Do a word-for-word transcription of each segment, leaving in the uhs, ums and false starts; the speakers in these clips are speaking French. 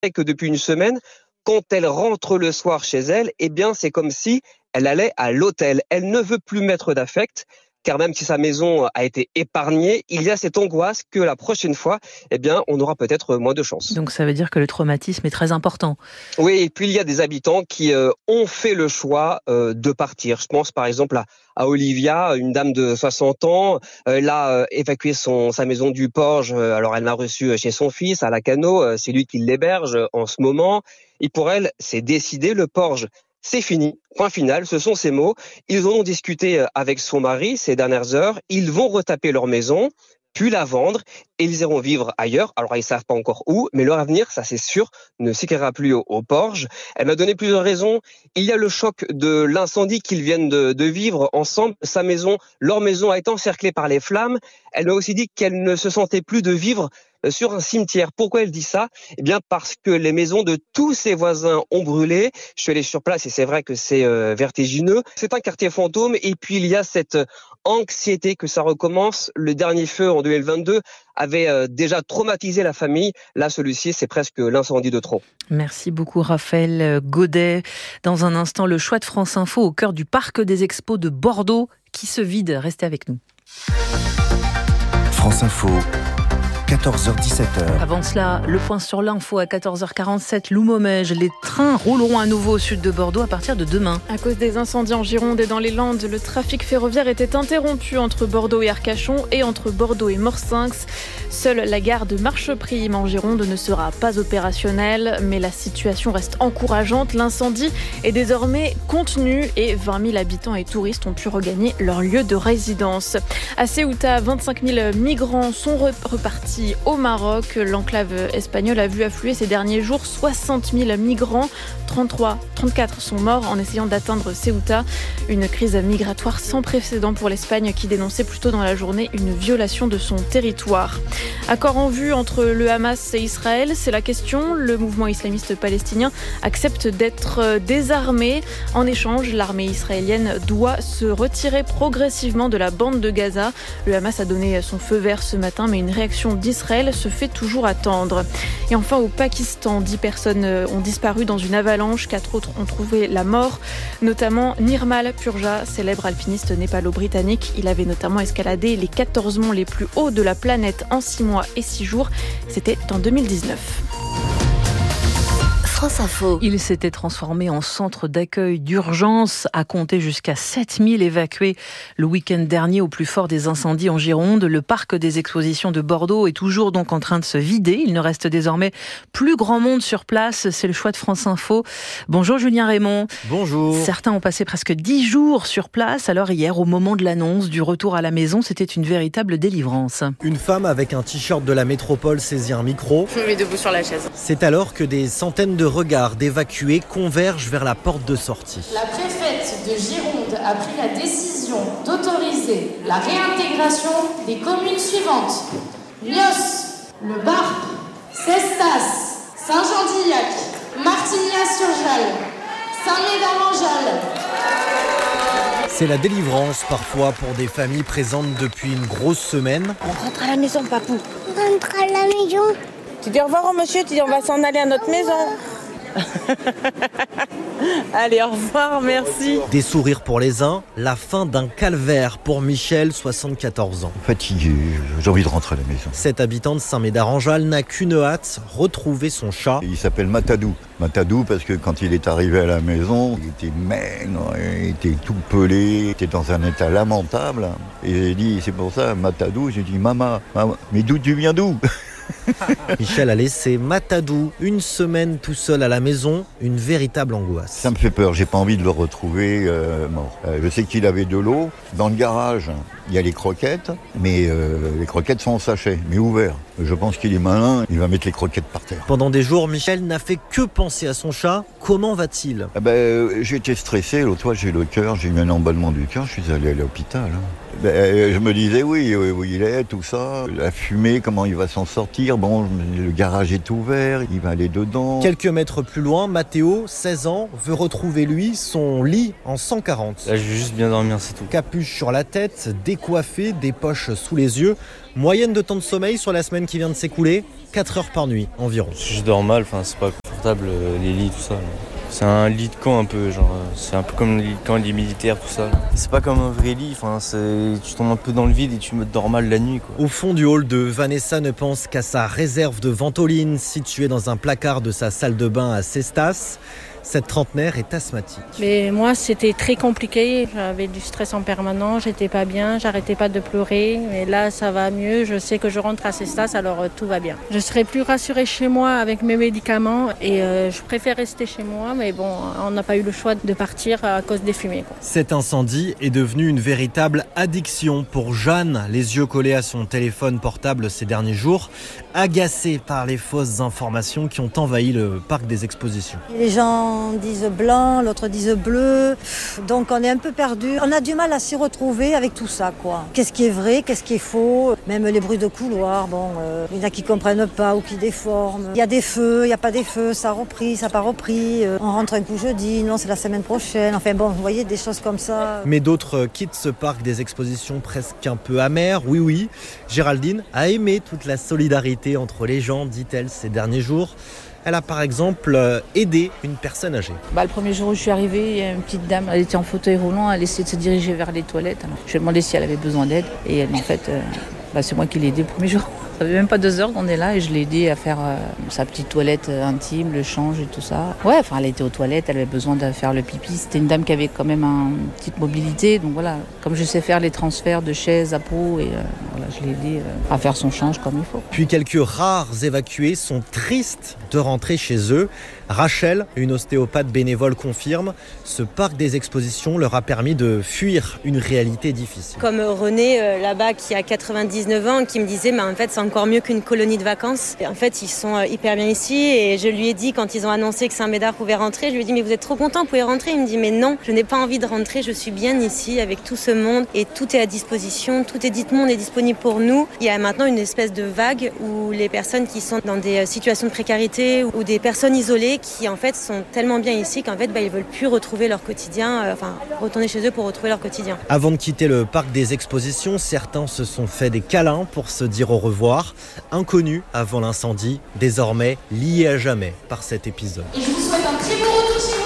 que depuis une semaine, quand elle rentre le soir chez elle, eh bien, c'est comme si elle allait à l'hôtel. Elle ne veut plus mettre d'affect, car même si sa maison a été épargnée, il y a cette angoisse que la prochaine fois, eh bien, on aura peut-être moins de chance. Donc ça veut dire que le traumatisme est très important. Oui, et puis il y a des habitants qui euh, ont fait le choix euh, de partir. Je pense par exemple à, à Olivia, une dame de soixante ans. Euh, elle a euh, évacué son, sa maison du Porge. Euh, alors elle l'a reçue chez son fils à Lacanau. Euh, c'est lui qui l'héberge euh, en ce moment. Et pour elle, c'est décidé, le Porge, c'est fini, point final, ce sont ses mots. Ils en ont discuté avec son mari ces dernières heures. Ils vont retaper leur maison, puis la vendre, et ils iront vivre ailleurs. Alors, ils savent pas encore où, mais leur avenir, ça c'est sûr, ne s'écrira plus au, au Porge. Elle m'a donné plusieurs raisons. Il y a le choc de l'incendie qu'ils viennent de, de vivre ensemble. Sa maison, leur maison a été encerclée par les flammes. Elle m'a aussi dit qu'elle ne se sentait plus de vivre sur un cimetière. Pourquoi elle dit ça ? Eh bien, parce que les maisons de tous ses voisins ont brûlé. Je suis allé sur place et c'est vrai que c'est euh, vertigineux. C'est un quartier fantôme et puis il y a cette anxiété que ça recommence. Le dernier feu en deux mille vingt-deux avait euh, déjà traumatisé la famille. Là, celui-ci, c'est presque l'incendie de trop. Merci beaucoup, Raphaël Godet. Dans un instant, le choix de France Info au cœur du parc des expos de Bordeaux qui se vide. Restez avec nous. France Info. quatorze heures dix-sept heures. Avant cela, le point sur l'info à quatorze heures quarante-sept, Loumomège. Les trains rouleront à nouveau au sud de Bordeaux à partir de demain. À cause des incendies en Gironde et dans les Landes, le trafic ferroviaire était interrompu entre Bordeaux et Arcachon et entre Bordeaux et Morsinx. Seule la gare de Marcheprime en Gironde ne sera pas opérationnelle, mais la situation reste encourageante. L'incendie est désormais contenu et vingt mille habitants et touristes ont pu regagner leur lieu de résidence. À Ceuta, vingt-cinq mille migrants sont repartis au Maroc. L'enclave espagnole a vu affluer ces derniers jours soixante mille migrants. trente-trois, trente-quatre sont morts en essayant d'atteindre Ceuta. Une crise migratoire sans précédent pour l'Espagne qui dénonçait plus tôt dans la journée une violation de son territoire. Accord en vue entre le Hamas et Israël, c'est la question. Le mouvement islamiste palestinien accepte d'être désarmé. En échange, l'armée israélienne doit se retirer progressivement de la bande de Gaza. Le Hamas a donné son feu vert ce matin, mais une réaction d'Israël se fait toujours attendre. Et enfin, au Pakistan, dix personnes ont disparu dans une avalanche. Quatre autres ont trouvé la mort, notamment Nirmal Purja, célèbre alpiniste népalo-britannique. Il avait notamment escaladé les quatorze monts les plus hauts de la planète en six mois et six jours. C'était en deux mille dix-neuf. France Info. Il s'était transformé en centre d'accueil d'urgence, à compter jusqu'à sept mille évacués le week-end dernier au plus fort des incendies en Gironde. Le parc des expositions de Bordeaux est toujours donc en train de se vider. Il ne reste désormais plus grand monde sur place. C'est le choix de France Info. Bonjour Julien Raymond. Bonjour. Certains ont passé presque dix jours sur place. Alors hier, au moment de l'annonce du retour à la maison, c'était une véritable délivrance. Une femme avec un t-shirt de la métropole saisit un micro. Je me mets debout sur la chaise. C'est alors que des centaines de regards d'évacués convergent vers la porte de sortie. La préfète de Gironde a pris la décision d'autoriser la réintégration des communes suivantes. Nios, Le Barp, Cestas, Saint-Jean-d'Illac, Martignas-sur-Jalles, Saint-Médard-en-Jalles. C'est la délivrance parfois pour des familles présentes depuis une grosse semaine. On rentre à la maison, papou. On rentre à la maison. Tu dis au revoir au monsieur, tu dis on va s'en aller à notre maison. Allez, au revoir, merci. Des sourires pour les uns, la fin d'un calvaire pour Michel, soixante-quatorze ans. Fatigué, j'ai envie de rentrer à la maison. Cet habitant de Saint-Médard-en-Jalles n'a qu'une hâte, retrouver son chat. Il s'appelle Matadou. Matadou parce que quand il est arrivé à la maison, il était maigre, il était tout pelé, il était dans un état lamentable. Et j'ai dit, c'est pour ça, Matadou, j'ai dit, maman, maman mais d'où tu viens d'où ? Michel a laissé Matadou une semaine tout seul à la maison, une véritable angoisse. Ça me fait peur, j'ai pas envie de le retrouver euh, mort. Euh, je sais qu'il avait de l'eau. Dans le garage, il y a les croquettes, mais euh, les croquettes sont en sachet, mais ouverts. Je pense qu'il est malin, il va mettre les croquettes par terre. Pendant des jours, Michel n'a fait que penser à son chat. Comment va-t-il ? eh ben, euh, J'ai été stressé, l'autre fois j'ai le cœur, j'ai eu un emballement du cœur, je suis allé à l'hôpital. Hein. Ben, je me disais oui, où il est, tout ça, la fumée, comment il va s'en sortir. Bon, le garage est ouvert, il va aller dedans. Quelques mètres plus loin, Mathéo, seize ans, veut retrouver lui son lit en cent quarante. Là, je veux juste bien dormir, c'est tout. Capuche sur la tête, décoiffé, des poches sous les yeux. Moyenne de temps de sommeil sur la semaine qui vient de s'écouler ? quatre heures par nuit environ. Je dors mal, enfin, c'est pas confortable les lits, tout ça. C'est un lit de camp un peu, genre, c'est un peu comme le lit de camp, les militaires, tout ça. C'est pas comme un vrai lit, enfin, c'est, tu tombes un peu dans le vide et tu me dors mal la nuit, quoi. Au fond du hall de Vanessa ne pense qu'à sa réserve de ventoline située dans un placard de sa salle de bain à Cestas. Cette trentenaire est asthmatique. Mais moi, c'était très compliqué. J'avais du stress en permanence, j'étais pas bien, j'arrêtais pas de pleurer. Mais là, ça va mieux. Je sais que je rentre à Cestas, alors euh, tout va bien. Je serais plus rassurée chez moi avec mes médicaments et euh, je préfère rester chez moi. Mais bon, on n'a pas eu le choix de partir à cause des fumées, quoi. Cet incendie est devenu une véritable addiction pour Jeanne, les yeux collés à son téléphone portable ces derniers jours, agacée par les fausses informations qui ont envahi le parc des expositions. Les gens disent blanc, l'autre disent bleu, donc on est un peu perdu. On a du mal à s'y retrouver avec tout ça, quoi. Qu'est-ce qui est vrai, qu'est-ce qui est faux, même les bruits de couloir, bon, euh, il y en a qui comprennent pas ou qui déforment. Il y a des feux, il n'y a pas des feux, ça a repris, ça n'a pas repris, euh, on rentre un coup jeudi, non c'est la semaine prochaine, enfin bon, vous voyez des choses comme ça. Mais d'autres quittent ce parc des expositions presque un peu amer, oui oui. Géraldine a aimé toute la solidarité entre les gens, dit-elle, ces derniers jours. Elle a par exemple aidé une personne âgée. Bah, le premier jour où je suis arrivée, il y a une petite dame, elle était en fauteuil roulant, elle essayait de se diriger vers les toilettes. Alors, je lui ai demandé si elle avait besoin d'aide et elle, en fait, euh, bah, c'est moi qui l'ai aidée le premier jour. Ça fait même pas deux heures qu'on est là et je l'ai aidée à faire euh, sa petite toilette euh, intime, le change et tout ça. Ouais, enfin, elle était aux toilettes, elle avait besoin de faire le pipi. C'était une dame qui avait quand même une petite mobilité, donc voilà. Comme je sais faire les transferts de chaises à peau, et euh, voilà, je l'ai aidée euh, à faire son change comme il faut. Puis quelques rares évacués sont tristes de rentrer chez eux. Rachel, une ostéopathe bénévole, confirme, ce parc des expositions leur a permis de fuir une réalité difficile. Comme René euh, là-bas qui a quatre-vingt-dix-neuf ans, qui me disait mais en fait c'est encore mieux qu'une colonie de vacances. Et en fait ils sont euh, hyper bien ici et je lui ai dit quand ils ont annoncé que Saint-Médard pouvait rentrer, je lui ai dit mais vous êtes trop content, vous pouvez rentrer. Il me dit mais non, je n'ai pas envie de rentrer, je suis bien ici avec tout ce monde et tout est à disposition, tout est dit, tout le monde est disponible pour nous. Il y a maintenant une espèce de vague où les personnes qui sont dans des situations de précarité ou des personnes isolées qui en fait sont tellement bien ici qu'en fait bah, ils veulent plus retrouver leur quotidien, euh, enfin retourner chez eux pour retrouver leur quotidien. Avant de quitter le parc des expositions, certains se sont fait des câlins pour se dire au revoir. Inconnus avant l'incendie, désormais liés à jamais par cet épisode. Et je vous souhaite un très bon retour chez vous.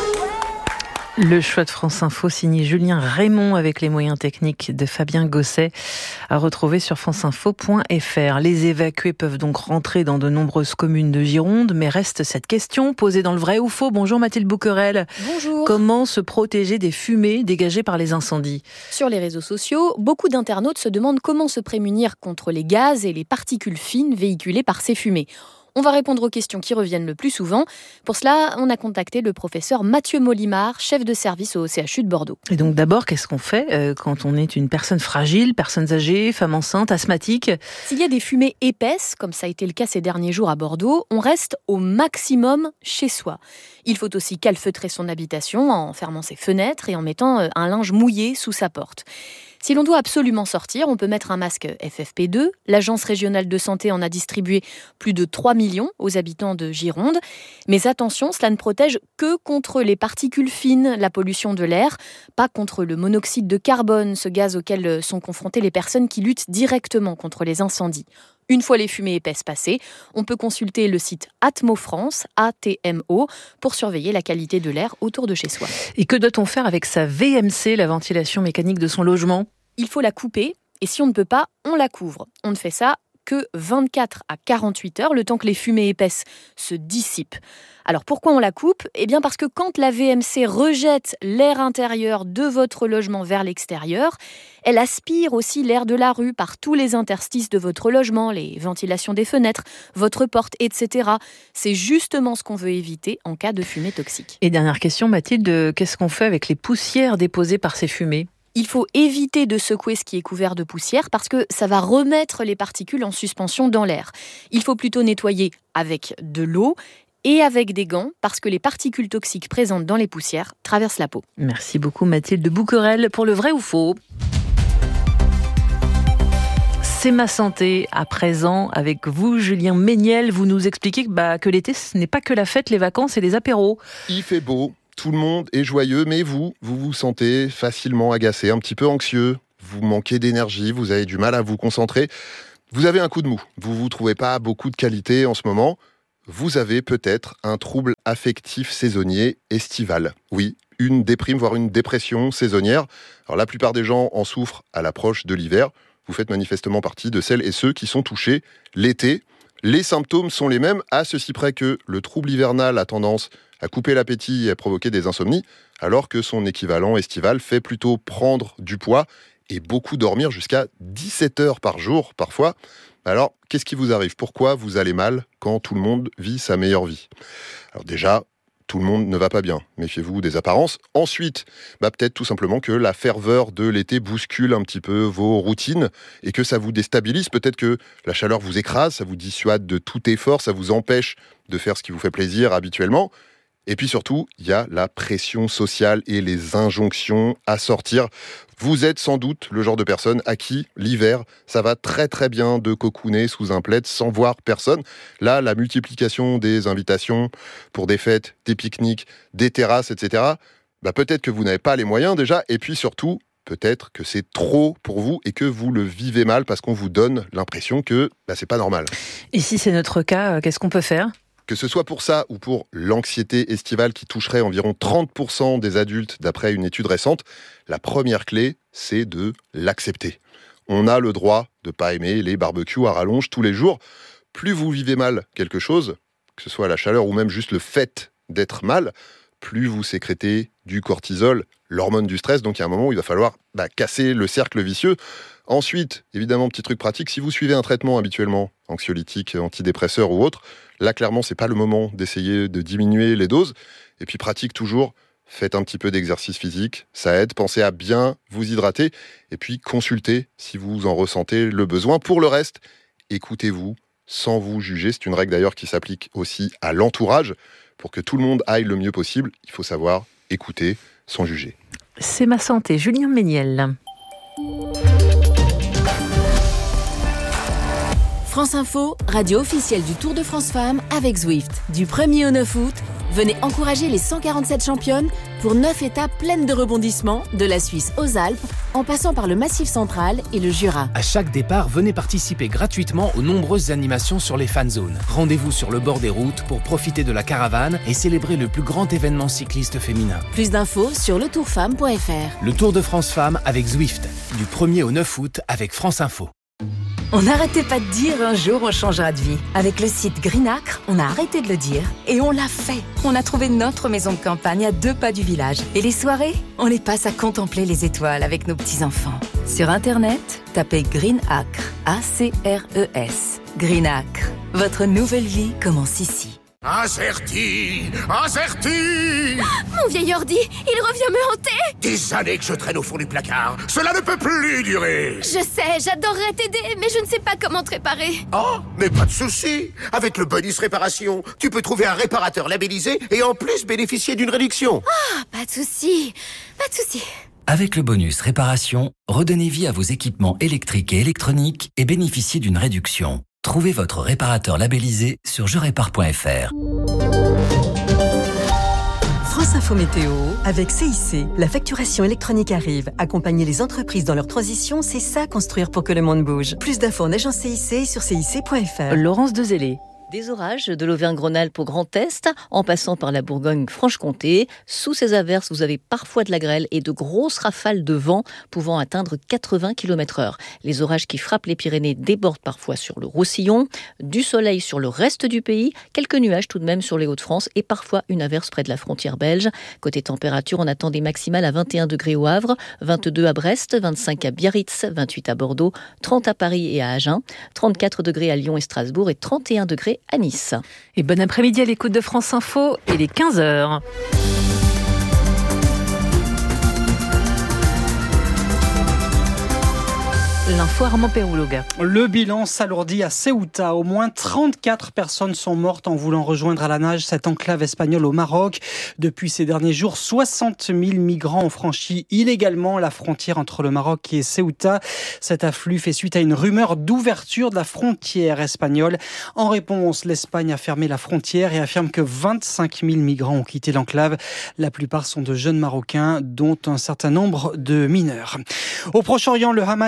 Le choix de France Info signé Julien Raymond avec les moyens techniques de Fabien Gosset à retrouver sur franceinfo point f r. Les évacués peuvent donc rentrer dans de nombreuses communes de Gironde, mais reste cette question posée dans le vrai ou faux. Bonjour Mathilde Bouquerel. Bonjour. Comment se protéger des fumées dégagées par les incendies ? Sur les réseaux sociaux, beaucoup d'internautes se demandent comment se prémunir contre les gaz et les particules fines véhiculées par ces fumées. On va répondre aux questions qui reviennent le plus souvent. Pour cela, on a contacté le professeur Mathieu Molimar, chef de service au C H U de Bordeaux. Et donc d'abord, qu'est-ce qu'on fait euh, quand on est une personne fragile, personnes âgées, femmes enceintes, asthmatiques ? S'il y a des fumées épaisses, comme ça a été le cas ces derniers jours à Bordeaux, on reste au maximum chez soi. Il faut aussi calfeutrer son habitation en fermant ses fenêtres et en mettant un linge mouillé sous sa porte. Si l'on doit absolument sortir, on peut mettre un masque F F P deux. L'Agence régionale de santé en a distribué plus de trois millions aux habitants de Gironde. Mais attention, cela ne protège que contre les particules fines, la pollution de l'air, pas contre le monoxyde de carbone, ce gaz auquel sont confrontées les personnes qui luttent directement contre les incendies. Une fois les fumées épaisses passées, on peut consulter le site Atmo France, A T M O, pour surveiller la qualité de l'air autour de chez soi. Et que doit-on faire avec sa V M C, la ventilation mécanique de son logement ? Il faut la couper, et si on ne peut pas, on la couvre. On ne fait ça que vingt-quatre à quarante-huit heures, le temps que les fumées épaisses se dissipent. Alors pourquoi on la coupe ? Eh bien parce que quand la V M C rejette l'air intérieur de votre logement vers l'extérieur, elle aspire aussi l'air de la rue par tous les interstices de votre logement, les ventilations des fenêtres, votre porte, et cetera. C'est justement ce qu'on veut éviter en cas de fumée toxique. Et dernière question, Mathilde, qu'est-ce qu'on fait avec les poussières déposées par ces fumées ? Il faut éviter de secouer ce qui est couvert de poussière parce que ça va remettre les particules en suspension dans l'air. Il faut plutôt nettoyer avec de l'eau et avec des gants parce que les particules toxiques présentes dans les poussières traversent la peau. Merci beaucoup Mathilde Bouquerel pour le vrai ou faux. C'est ma santé à présent avec vous, Julien Méniel. Vous nous expliquez que, bah, que l'été, ce n'est pas que la fête, les vacances et les apéros. Il fait beau. Tout le monde est joyeux, mais vous, vous vous sentez facilement agacé, un petit peu anxieux. Vous manquez d'énergie, vous avez du mal à vous concentrer. Vous avez un coup de mou, vous ne vous trouvez pas beaucoup de qualité en ce moment, vous avez peut-être un trouble affectif saisonnier estival. Oui, une déprime, voire une dépression saisonnière. Alors la plupart des gens en souffrent à l'approche de l'hiver. Vous faites manifestement partie de celles et ceux qui sont touchés l'été. Les symptômes sont les mêmes, à ceci près que le trouble hivernal a tendance à couper l'appétit et à provoquer des insomnies, alors que son équivalent estival fait plutôt prendre du poids et beaucoup dormir jusqu'à dix-sept heures par jour parfois. Alors, qu'est-ce qui vous arrive ? Pourquoi vous allez mal quand tout le monde vit sa meilleure vie ? Alors déjà, tout le monde ne va pas bien. Méfiez-vous des apparences. Ensuite, bah peut-être tout simplement que la ferveur de l'été bouscule un petit peu vos routines et que ça vous déstabilise. Peut-être que la chaleur vous écrase, ça vous dissuade de tout effort, ça vous empêche de faire ce qui vous fait plaisir habituellement. Et puis surtout, il y a la pression sociale et les injonctions à sortir. Vous êtes sans doute le genre de personne à qui, l'hiver, ça va très très bien de cocooner sous un plaid sans voir personne. Là, la multiplication des invitations pour des fêtes, des pique-niques, des terrasses, et cetera, bah peut-être que vous n'avez pas les moyens déjà. Et puis surtout, peut-être que c'est trop pour vous et que vous le vivez mal parce qu'on vous donne l'impression que bah, c'est pas normal. Et si c'est notre cas, qu'est-ce qu'on peut faire ? Que ce soit pour ça ou pour l'anxiété estivale qui toucherait environ trente pour cent des adultes d'après une étude récente, la première clé, c'est de l'accepter. On a le droit de ne pas aimer les barbecues à rallonge tous les jours. Plus vous vivez mal quelque chose, que ce soit la chaleur ou même juste le fait d'être mal, plus vous sécrétez du cortisol, l'hormone du stress. Donc il y a un moment où il va falloir bah, casser le cercle vicieux. Ensuite, évidemment, petit truc pratique, si vous suivez un traitement habituellement, anxiolytique, antidépresseur ou autre, là, clairement, c'est pas le moment d'essayer de diminuer les doses. Et puis, pratique toujours, faites un petit peu d'exercice physique, ça aide. Pensez à bien vous hydrater. Et puis, consultez si vous en ressentez le besoin. Pour le reste, écoutez-vous sans vous juger. C'est une règle d'ailleurs qui s'applique aussi à l'entourage. Pour que tout le monde aille le mieux possible, il faut savoir écouter sans juger. C'est ma santé, Julien Méniel. France Info, radio officielle du Tour de France Femmes avec Zwift. Du premier au neuf août, venez encourager les cent quarante-sept championnes pour neuf étapes pleines de rebondissements, de la Suisse aux Alpes, en passant par le Massif central et le Jura. À chaque départ, venez participer gratuitement aux nombreuses animations sur les fan zones. Rendez-vous sur le bord des routes pour profiter de la caravane et célébrer le plus grand événement cycliste féminin. Plus d'infos sur le tour femme point f r. Le Tour de France Femmes avec Zwift, du premier au neuf août avec France Info. On n'arrêtait pas de dire un jour on changera de vie. Avec le site Greenacre, on a arrêté de le dire et on l'a fait. On a trouvé notre maison de campagne à deux pas du village. Et les soirées, on les passe à contempler les étoiles avec nos petits-enfants. Sur Internet, tapez Greenacre, A C R E S. Greenacre, votre nouvelle vie commence ici. Incerti, incerti. Mon vieil ordi, il revient me hanter. Des années que je traîne au fond du placard. Cela ne peut plus durer. Je sais, j'adorerais t'aider, mais je ne sais pas comment te réparer. Oh, mais pas de souci. Avec le bonus réparation, tu peux trouver un réparateur labellisé et en plus bénéficier d'une réduction. Ah, pas de souci, pas de souci. Avec le bonus réparation, redonnez vie à vos équipements électriques et électroniques et bénéficiez d'une réduction. Trouvez votre réparateur labellisé sur je répare point f r. France Info Météo, avec C I C, la facturation électronique arrive. Accompagner les entreprises dans leur transition, c'est ça construire pour que le monde bouge. Plus d'infos en agence C I C sur c i c point f r. Laurence Dezellé. Des orages de l'Auvergne-Rhône-Alpes au Grand Est, en passant par la Bourgogne-Franche-Comté. Sous ces averses, vous avez parfois de la grêle et de grosses rafales de vent pouvant atteindre quatre-vingts kilomètres heure. Les orages qui frappent les Pyrénées débordent parfois sur le Roussillon. Du soleil sur le reste du pays, quelques nuages tout de même sur les Hauts-de-France et parfois une averse près de la frontière belge. Côté température, on attend des maximales à vingt et un degrés au Havre, vingt-deux à Brest, vingt-cinq à Biarritz, vingt-huit à Bordeaux, trente à Paris et à Agen, trente-quatre degrés à Lyon et Strasbourg et trente et un degrés à Nice. Et bon après-midi à l'écoute de France Info, il est quinze heures. L'info Armand Pérouloga. Le bilan s'alourdit à Ceuta. Au moins trente-quatre personnes sont mortes en voulant rejoindre à la nage cette enclave espagnole au Maroc. Depuis ces derniers jours, soixante mille migrants ont franchi illégalement la frontière entre le Maroc et Ceuta. Cet afflux fait suite à une rumeur d'ouverture de la frontière espagnole. En réponse, l'Espagne a fermé la frontière et affirme que vingt-cinq mille migrants ont quitté l'enclave. La plupart sont de jeunes Marocains, dont un certain nombre de mineurs. Au Proche-Orient, le Hamas accélère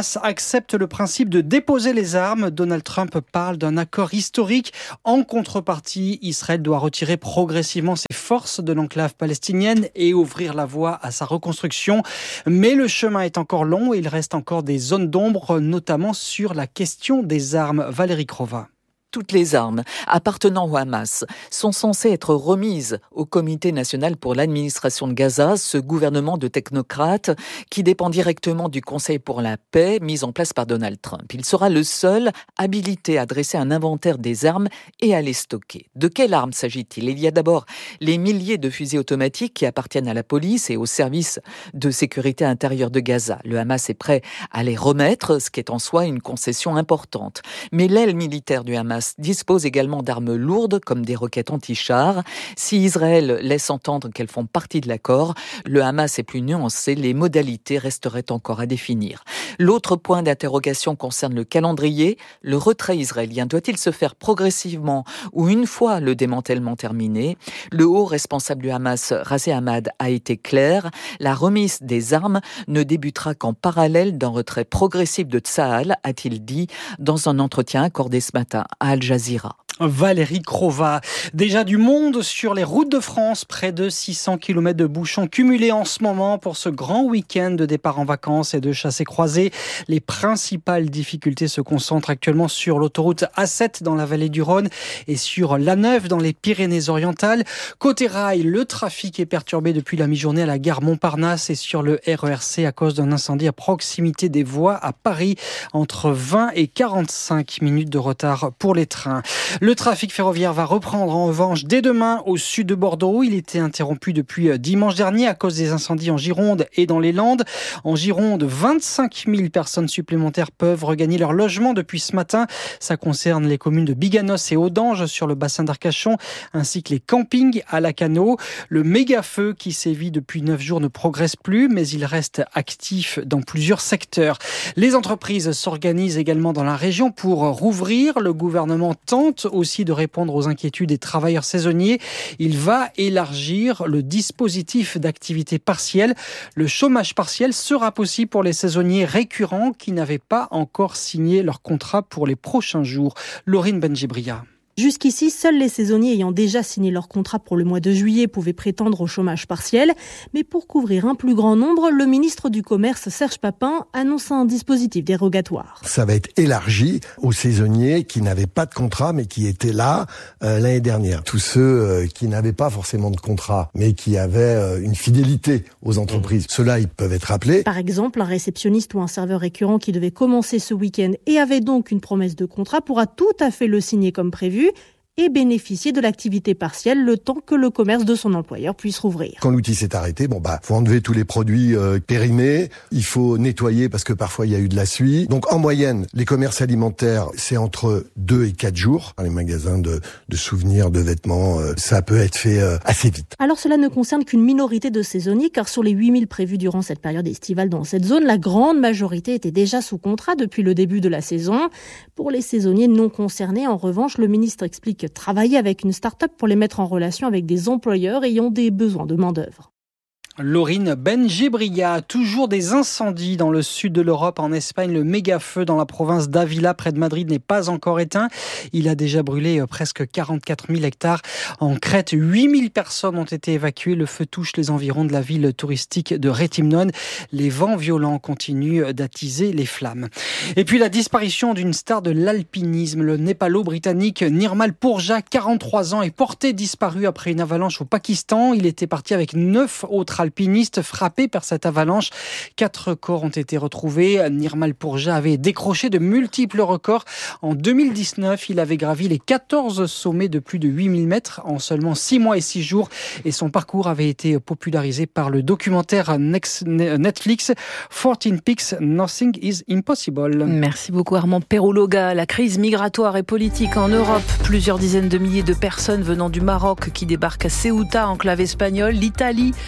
accepte le principe de déposer les armes. Donald Trump parle d'un accord historique. En contrepartie, Israël doit retirer progressivement ses forces de l'enclave palestinienne et ouvrir la voie à sa reconstruction. Mais le chemin est encore long et il reste encore des zones d'ombre, notamment sur la question des armes. Valérie Crova. Toutes les armes appartenant au Hamas sont censées être remises au Comité national pour l'administration de Gaza, ce gouvernement de technocrates qui dépend directement du Conseil pour la paix mis en place par Donald Trump. Il sera le seul habilité à dresser un inventaire des armes et à les stocker. De quelles armes s'agit-il ? Il y a d'abord les milliers de fusils automatiques qui appartiennent à la police et aux services de sécurité intérieure de Gaza. Le Hamas est prêt à les remettre, ce qui est en soi une concession importante. Mais l'aile militaire du Hamas dispose également d'armes lourdes comme des roquettes anti-chars. Si Israël laisse entendre qu'elles font partie de l'accord, le Hamas est plus nuancé, les modalités resteraient encore à définir. L'autre point d'interrogation concerne le calendrier. Le retrait israélien doit-il se faire progressivement ou une fois le démantèlement terminé ? Le haut responsable du Hamas, Razi Ahmad, a été clair. La remise des armes ne débutera qu'en parallèle d'un retrait progressif de Tsahal, a-t-il dit dans un entretien accordé ce matin à Al Jazeera. Valérie Crova. Déjà du monde sur les routes de France, près de six cents kilomètres de bouchons cumulés en ce moment pour ce grand week-end de départ en vacances et de chassés-croisés. Les principales difficultés se concentrent actuellement sur l'autoroute A sept dans la vallée du Rhône et sur l'A neuf dans les Pyrénées-Orientales. Côté rail, le trafic est perturbé depuis la mi-journée à la gare Montparnasse et sur le R E R C à cause d'un incendie à proximité des voies à Paris, entre vingt et quarante-cinq minutes de retard pour les trains. Le trafic ferroviaire va reprendre en revanche dès demain au sud de Bordeaux. Il était interrompu depuis dimanche dernier à cause des incendies en Gironde et dans les Landes. En Gironde, vingt-cinq mille personnes supplémentaires peuvent regagner leur logement depuis ce matin. Ça concerne les communes de Biganos et Audange sur le bassin d'Arcachon, ainsi que les campings à Lacanau. Le méga-feu qui sévit depuis neuf jours ne progresse plus, mais il reste actif dans plusieurs secteurs. Les entreprises s'organisent également dans la région pour rouvrir. Le gouvernement tente aussi de répondre aux inquiétudes des travailleurs saisonniers. Il va élargir le dispositif d'activité partielle. Le chômage partiel sera possible pour les saisonniers récurrents qui n'avaient pas encore signé leur contrat pour les prochains jours. Laurine Benjibria. Jusqu'ici, seuls les saisonniers ayant déjà signé leur contrat pour le mois de juillet pouvaient prétendre au chômage partiel. Mais pour couvrir un plus grand nombre, le ministre du Commerce, Serge Papin, annonce un dispositif dérogatoire. Ça va être élargi aux saisonniers qui n'avaient pas de contrat mais qui étaient là euh, l'année dernière. Tous ceux euh, qui n'avaient pas forcément de contrat mais qui avaient euh, une fidélité aux entreprises, mmh. ceux-là, ils peuvent être appelés. Par exemple, un réceptionniste ou un serveur récurrent qui devait commencer ce week-end et avait donc une promesse de contrat pourra tout à fait le signer comme prévu et bénéficier de l'activité partielle le temps que le commerce de son employeur puisse rouvrir. Quand l'outil s'est arrêté, bon bah faut enlever tous les produits euh, périmés, il faut nettoyer parce que parfois il y a eu de la suie. Donc en moyenne, les commerces alimentaires, c'est entre deux et quatre jours. Les magasins de, de souvenirs, de vêtements, euh, ça peut être fait euh, assez vite. Alors cela ne concerne qu'une minorité de saisonniers car sur les huit mille prévus durant cette période estivale dans cette zone, la grande majorité était déjà sous contrat depuis le début de la saison. Pour les saisonniers non concernés, en revanche, le ministre explique travailler avec une start-up pour les mettre en relation avec des employeurs ayant des besoins de main-d'œuvre. Laurine Benjibria. Toujours des incendies dans le sud de l'Europe. En Espagne, le méga-feu dans la province d'Ávila, près de Madrid, n'est pas encore éteint. Il a déjà brûlé presque quarante-quatre mille hectares. En Crète, huit mille personnes ont été évacuées. Le feu touche les environs de la ville touristique de Rétimnon. Les vents violents continuent d'attiser les flammes. Et puis la disparition d'une star de l'alpinisme. Le népalo-britannique Nirmal Purja, quarante-trois ans, est porté disparu après une avalanche au Pakistan. Il était parti avec neuf autres alpinistes frappés par cette avalanche. Quatre corps ont été retrouvés. Nirmal Purja avait décroché de multiples records. En deux mille dix-neuf, il avait gravi les quatorze sommets de plus de huit mille mètres en seulement six mois et six jours. Et son parcours avait été popularisé par le documentaire Netflix fourteen Peaks, Nothing is Impossible. Merci beaucoup Armand Perrouloga. La crise migratoire et politique en Europe. Plusieurs dizaines de milliers de personnes venant du Maroc qui débarquent à Ceuta, enclave espagnole. L'Italie, le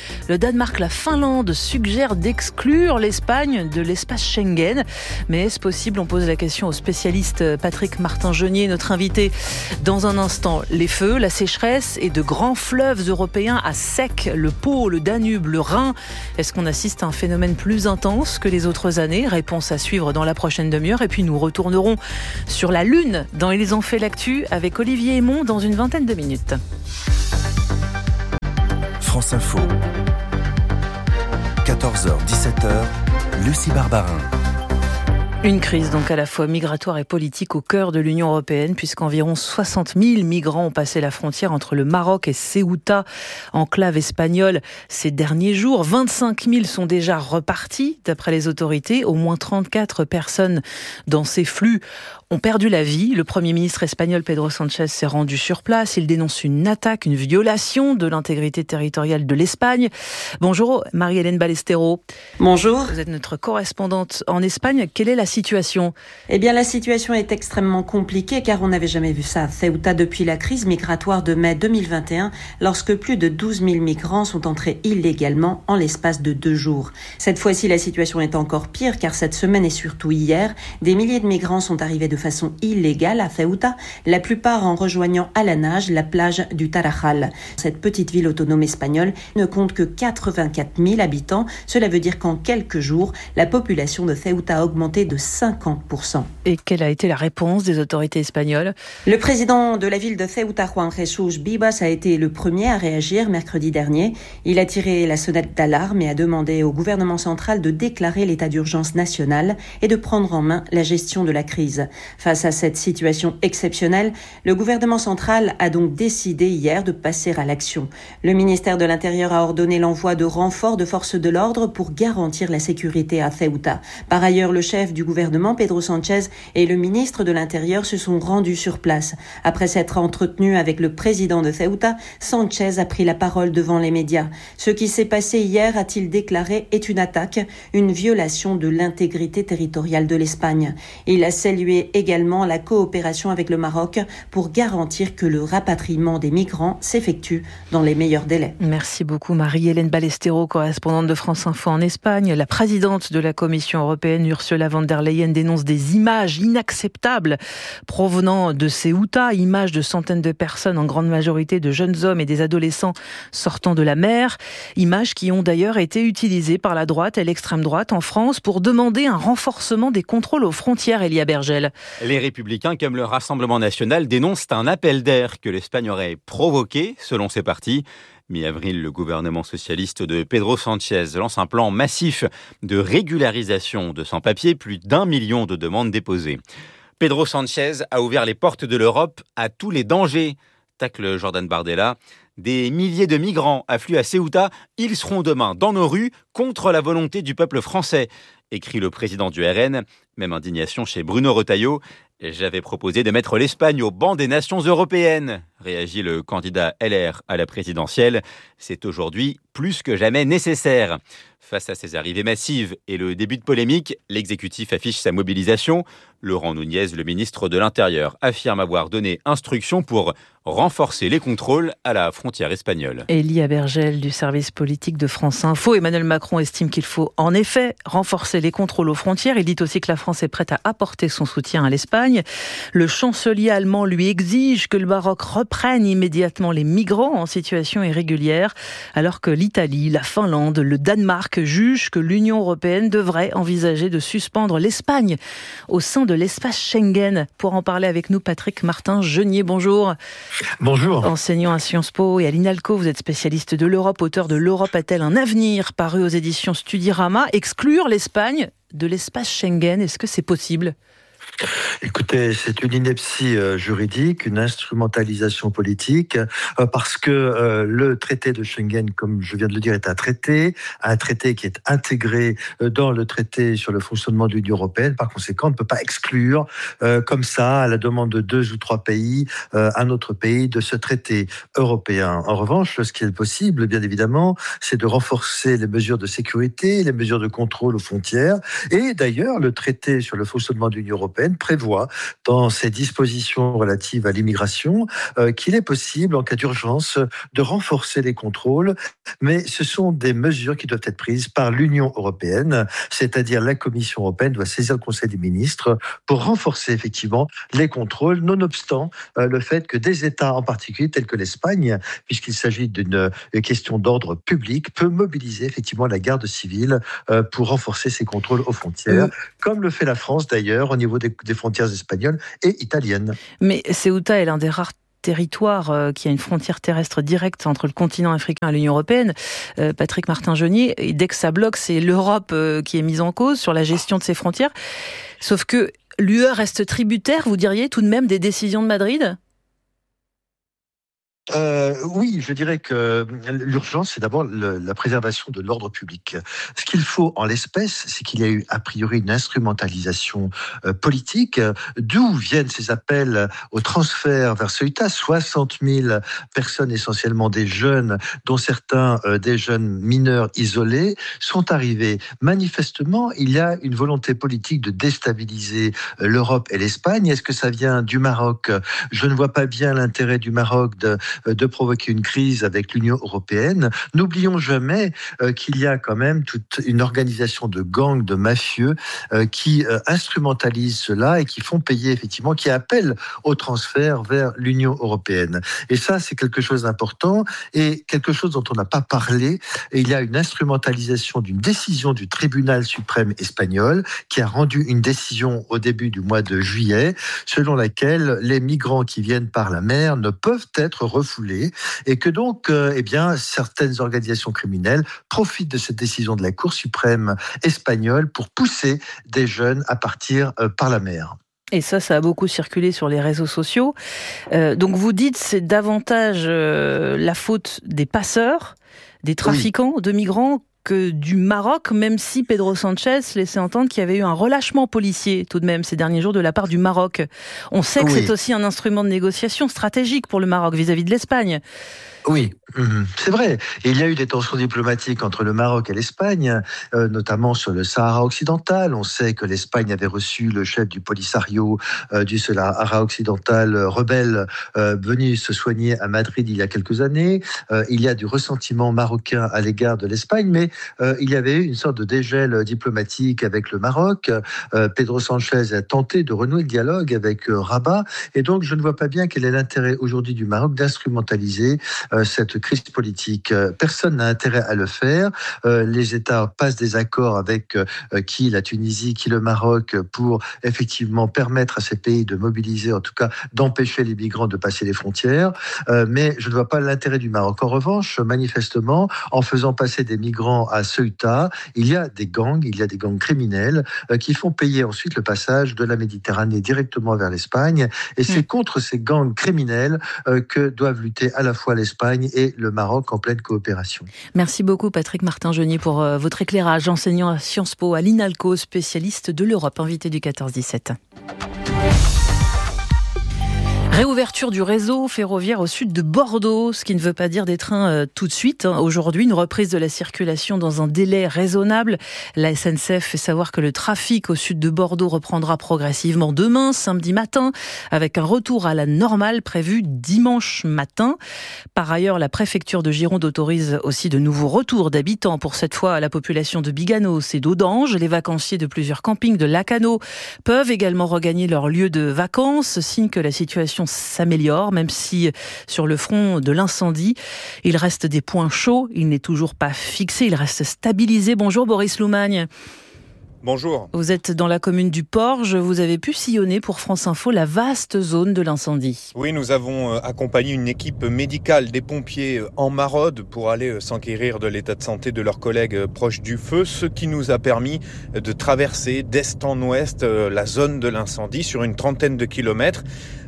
Danemark, la Finlande suggèrent d'exclure l'Espagne de l'espace Schengen. Mais est-ce possible ? On pose la question au spécialiste Patrick Martin-Genier, notre invité. Dans un instant, les feux, la sécheresse et de grands fleuves européens à sec, le Pô, le Danube, le Rhin. Est-ce qu'on assiste à un phénomène plus intense que les autres années ? Réponse à suivre dans la prochaine demi-heure. Et puis nous retournerons sur la Lune dans Ils ont fait l'actu avec Olivier Aymon dans une vingtaine de minutes. France Info, quatorze heures dix-sept heures, Lucie Barbarin. Une crise donc à la fois migratoire et politique au cœur de l'Union européenne, puisqu'environ soixante mille migrants ont passé la frontière entre le Maroc et Ceuta, enclave espagnole, ces derniers jours. vingt-cinq mille sont déjà repartis, d'après les autorités. Au moins trente-quatre personnes dans ces flux ont perdu la vie. Le Premier ministre espagnol Pedro Sánchez s'est rendu sur place. Il dénonce une attaque, une violation de l'intégrité territoriale de l'Espagne. Bonjour Marie-Hélène Ballestero. Bonjour. Vous êtes notre correspondante en Espagne. Quelle est la situation ? Eh bien, la situation est extrêmement compliquée car on n'avait jamais vu ça à Ceuta depuis la crise migratoire de mai deux mille vingt et un, lorsque plus de douze mille migrants sont entrés illégalement en l'espace de deux jours. Cette fois-ci, la situation est encore pire car cette semaine et surtout hier, des milliers de migrants sont arrivés de façon illégale à Ceuta, la plupart en rejoignant à la nage la plage du Tarajal. Cette petite ville autonome espagnole ne compte que quatre-vingt-quatre mille habitants. Cela veut dire qu'en quelques jours, la population de Ceuta a augmenté de cinquante pour cent. Et quelle a été la réponse des autorités espagnoles ? Le président de la ville de Ceuta, Juan Jesús Vivas, a été le premier à réagir mercredi dernier. Il a tiré la sonnette d'alarme et a demandé au gouvernement central de déclarer l'état d'urgence national et de prendre en main la gestion de la crise. Face à cette situation exceptionnelle, le gouvernement central a donc décidé hier de passer à l'action. Le ministère de l'Intérieur a ordonné l'envoi de renforts de forces de l'ordre pour garantir la sécurité à Ceuta. Par ailleurs, le chef du gouvernement, Pedro Sánchez, et le ministre de l'Intérieur se sont rendus sur place. Après s'être entretenu avec le président de Ceuta, Sánchez a pris la parole devant les médias. Ce qui s'est passé hier, a-t-il déclaré, est une attaque, une violation de l'intégrité territoriale de l'Espagne. Il a salué également la coopération avec le Maroc pour garantir que le rapatriement des migrants s'effectue dans les meilleurs délais. Merci beaucoup Marie-Hélène Ballestero, correspondante de France Info en Espagne. La présidente de la Commission européenne, Ursula von der Leyen, dénonce des images inacceptables provenant de Ceuta, images de centaines de personnes, en grande majorité de jeunes hommes et des adolescents sortant de la mer, images qui ont d'ailleurs été utilisées par la droite et l'extrême droite en France pour demander un renforcement des contrôles aux frontières, Elia Bergel. Les Républicains, comme le Rassemblement national, dénoncent un appel d'air que l'Espagne aurait provoqué, selon ses partis. Mi-avril, le gouvernement socialiste de Pedro Sánchez lance un plan massif de régularisation de sans-papiers, plus d'un million de demandes déposées. Pedro Sánchez a ouvert les portes de l'Europe à tous les dangers, tacle Jordan Bardella. Des milliers de migrants affluent à Ceuta, ils seront demain dans nos rues contre la volonté du peuple français, écrit le président du R N. Même indignation chez Bruno Retailleau. J'avais proposé de mettre l'Espagne au banc des nations européennes, réagit le candidat L R à la présidentielle. C'est aujourd'hui plus que jamais nécessaire. Face à ces arrivées massives et le début de polémique, l'exécutif affiche sa mobilisation. Laurent Nunez, le ministre de l'Intérieur, affirme avoir donné instruction pour renforcer les contrôles à la frontière espagnole. Elia Bergel du service politique de France Info. Emmanuel Macron estime qu'il faut en effet renforcer les contrôles aux frontières. Il dit aussi que la France est prête à apporter son soutien à l'Espagne. Le chancelier allemand lui exige que le Maroc reprenne immédiatement les migrants en situation irrégulière, alors que l'Italie, la Finlande, le Danemark jugent que l'Union européenne devrait envisager de suspendre l'Espagne au sein de l'espace Schengen. Pour en parler avec nous, Patrick Martin-Genier, bonjour. Bonjour. Enseignant à Sciences Po et à l'INALCO, vous êtes spécialiste de l'Europe, auteur de L'Europe a-t-elle un avenir, paru aux éditions Studirama. Exclure l'Espagne de l'espace Schengen, est-ce que c'est possible ? Écoutez, c'est une ineptie euh, juridique, une instrumentalisation politique, euh, parce que euh, le traité de Schengen, comme je viens de le dire, est un traité, un traité qui est intégré euh, dans le traité sur le fonctionnement de l'Union européenne. Par conséquent, on ne peut pas exclure euh, comme ça, à la demande de deux ou trois pays, euh, un autre pays de ce traité européen. En revanche, ce qui est possible, bien évidemment, c'est de renforcer les mesures de sécurité, les mesures de contrôle aux frontières. Et d'ailleurs, le traité sur le fonctionnement de l'Union européenne européenne prévoit dans ses dispositions relatives à l'immigration euh, qu'il est possible, en cas d'urgence, de renforcer les contrôles, mais ce sont des mesures qui doivent être prises par l'Union européenne, c'est-à-dire la Commission européenne doit saisir le Conseil des ministres pour renforcer effectivement les contrôles, nonobstant euh, le fait que des États en particulier, tels que l'Espagne, puisqu'il s'agit d'une question d'ordre public, peut mobiliser effectivement la garde civile euh, pour renforcer ces contrôles aux frontières, mmh. comme le fait la France d'ailleurs au niveau des, des frontières espagnoles et italiennes. Mais Ceuta est l'un des rares territoire euh, qui a une frontière terrestre directe entre le continent africain et l'Union européenne. Euh, Patrick Martin-Genier, et dès que ça bloque, c'est l'Europe euh, qui est mise en cause sur la gestion de ses frontières. Sauf que l'U E reste tributaire, vous diriez, tout de même des décisions de Madrid ? Euh, oui, je dirais que l'urgence, c'est d'abord le, la préservation de l'ordre public. Ce qu'il faut en l'espèce, c'est qu'il y a eu a priori une instrumentalisation euh, politique. D'où viennent ces appels au transfert vers Ceuta ? soixante mille personnes, essentiellement des jeunes, dont certains euh, des jeunes mineurs isolés, sont arrivés. Manifestement, il y a une volonté politique de déstabiliser euh, l'Europe et l'Espagne. Est-ce que ça vient du Maroc ? Je ne vois pas bien l'intérêt du Maroc de de provoquer une crise avec l'Union européenne. N'oublions jamais euh, qu'il y a quand même toute une organisation de gangs, de mafieux euh, qui euh, instrumentalisent cela et qui font payer effectivement, qui appellent au transfert vers l'Union européenne. Et ça, c'est quelque chose d'important et quelque chose dont on n'a pas parlé. Et il y a une instrumentalisation d'une décision du tribunal suprême espagnol qui a rendu une décision au début du mois de juillet, selon laquelle les migrants qui viennent par la mer ne peuvent être refoulés et que donc euh, eh bien, certaines organisations criminelles profitent de cette décision de la Cour suprême espagnole pour pousser des jeunes à partir euh, par la mer. Et ça, ça a beaucoup circulé sur les réseaux sociaux. Euh, donc vous dites que c'est davantage euh, la faute des passeurs, des trafiquants oui. de migrants que du Maroc, même si Pedro Sánchez laissait entendre qu'il y avait eu un relâchement policier tout de même ces derniers jours de la part du Maroc. On sait que oui. c'est aussi un instrument de négociation stratégique pour le Maroc vis-à-vis de l'Espagne. Oui, c'est vrai. Il y a eu des tensions diplomatiques entre le Maroc et l'Espagne, euh, notamment sur le Sahara occidental. On sait que l'Espagne avait reçu le chef du Polisario euh, du Sahara occidental euh, rebelle euh, venu se soigner à Madrid il y a quelques années. Euh, il y a du ressentiment marocain à l'égard de l'Espagne, mais euh, il y avait eu une sorte de dégel diplomatique avec le Maroc. Euh, Pedro Sánchez a tenté de renouer le dialogue avec euh, Rabat, et donc je ne vois pas bien quel est l'intérêt aujourd'hui du Maroc d'instrumentaliser euh, cette crise politique. Personne n'a intérêt à le faire. Euh, les États passent des accords avec euh, qui la Tunisie, qui le Maroc, pour effectivement permettre à ces pays de mobiliser, en tout cas d'empêcher les migrants de passer les frontières. Euh, mais je ne vois pas l'intérêt du Maroc. En revanche, manifestement, en faisant passer des migrants à Ceuta, il y a des gangs, il y a des gangs criminels euh, qui font payer ensuite le passage de la Méditerranée directement vers l'Espagne. Et c'est mmh. contre ces gangs criminels euh, que doivent lutter à la fois l'Espagne et le Maroc en pleine coopération. Merci beaucoup Patrick Martin-Genier pour euh, votre éclairage, enseignant à Sciences Po à l'INALCO, spécialiste de l'Europe, invité du quatorze dix-sept. Réouverture du réseau ferroviaire au sud de Bordeaux, ce qui ne veut pas dire des trains euh, tout de suite. Hein. Aujourd'hui, une reprise de la circulation dans un délai raisonnable. La S N C F fait savoir que le trafic au sud de Bordeaux reprendra progressivement demain, samedi matin, avec un retour à la normale prévu dimanche matin. Par ailleurs, la préfecture de Gironde autorise aussi de nouveaux retours d'habitants, pour cette fois à la population de Biganos et d'Audange. Les vacanciers de plusieurs campings de Lacanau peuvent également regagner leur lieu de vacances, signe que la situation s'améliore, même si sur le front de l'incendie, il reste des points chauds. Il n'est toujours pas fixé, il reste stabilisé. Bonjour Boris Loumagne. Bonjour. Vous êtes dans la commune du Porge. Vous avez pu sillonner pour France Info la vaste zone de l'incendie. Oui, nous avons accompagné une équipe médicale des pompiers en maraude pour aller s'enquérir de l'état de santé de leurs collègues proches du feu, ce qui nous a permis de traverser d'est en ouest la zone de l'incendie sur une trentaine de kilomètres.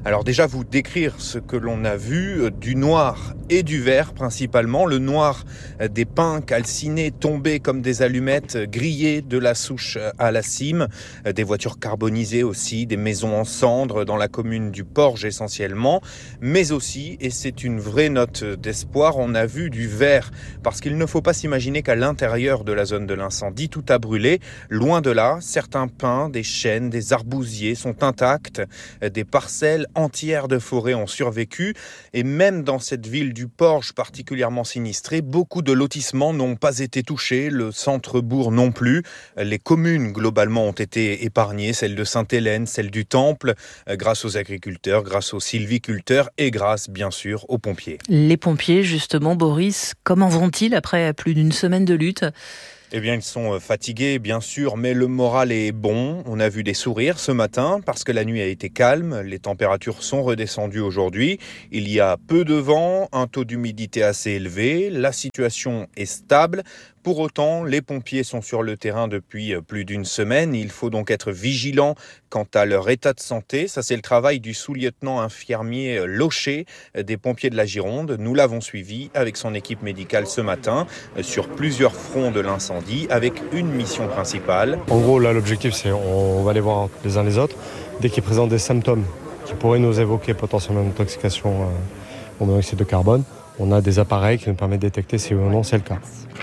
Alors déjà, vous décrire ce que l'on a vu, du noir et du vert principalement. Le noir, des pins calcinés, tombés comme des allumettes, grillés de la souche à la cime. Des voitures carbonisées aussi, des maisons en cendres dans la commune du Porge essentiellement. Mais aussi, et c'est une vraie note d'espoir, on a vu du vert. Parce qu'il ne faut pas s'imaginer qu'à l'intérieur de la zone de l'incendie, tout a brûlé. Loin de là, certains pins, des chênes, des arbousiers sont intacts. Des parcelles entières de forêt ont survécu. Et même dans cette ville du Porge particulièrement sinistrée, beaucoup de lotissements n'ont pas été touchés, le centre-bourg non plus. Les communes globalement ont été épargnées, celle de Sainte-Hélène, celle du Temple, grâce aux agriculteurs, grâce aux sylviculteurs et grâce bien sûr aux pompiers. Les pompiers justement, Boris, comment vont-ils après plus d'une semaine de lutte ? Eh bien, ils sont fatigués, bien sûr, mais le moral est bon. On a vu des sourires ce matin parce que la nuit a été calme. Les températures sont redescendues aujourd'hui. Il y a peu de vent, un taux d'humidité assez élevé. La situation est stable. Pour autant, les pompiers sont sur le terrain depuis plus d'une semaine. Il faut donc être vigilant quant à leur état de santé. Ça, c'est le travail du sous-lieutenant infirmier Locher des pompiers de la Gironde. Nous l'avons suivi avec son équipe médicale ce matin sur plusieurs fronts de l'incendie avec une mission principale. En gros, là, l'objectif, c'est on va les voir les uns les autres. Dès qu'ils présentent des symptômes qui pourraient nous évoquer potentiellement une intoxication au monoxyde de carbone, on a des appareils qui nous permettent de détecter si oui ou non c'est le cas.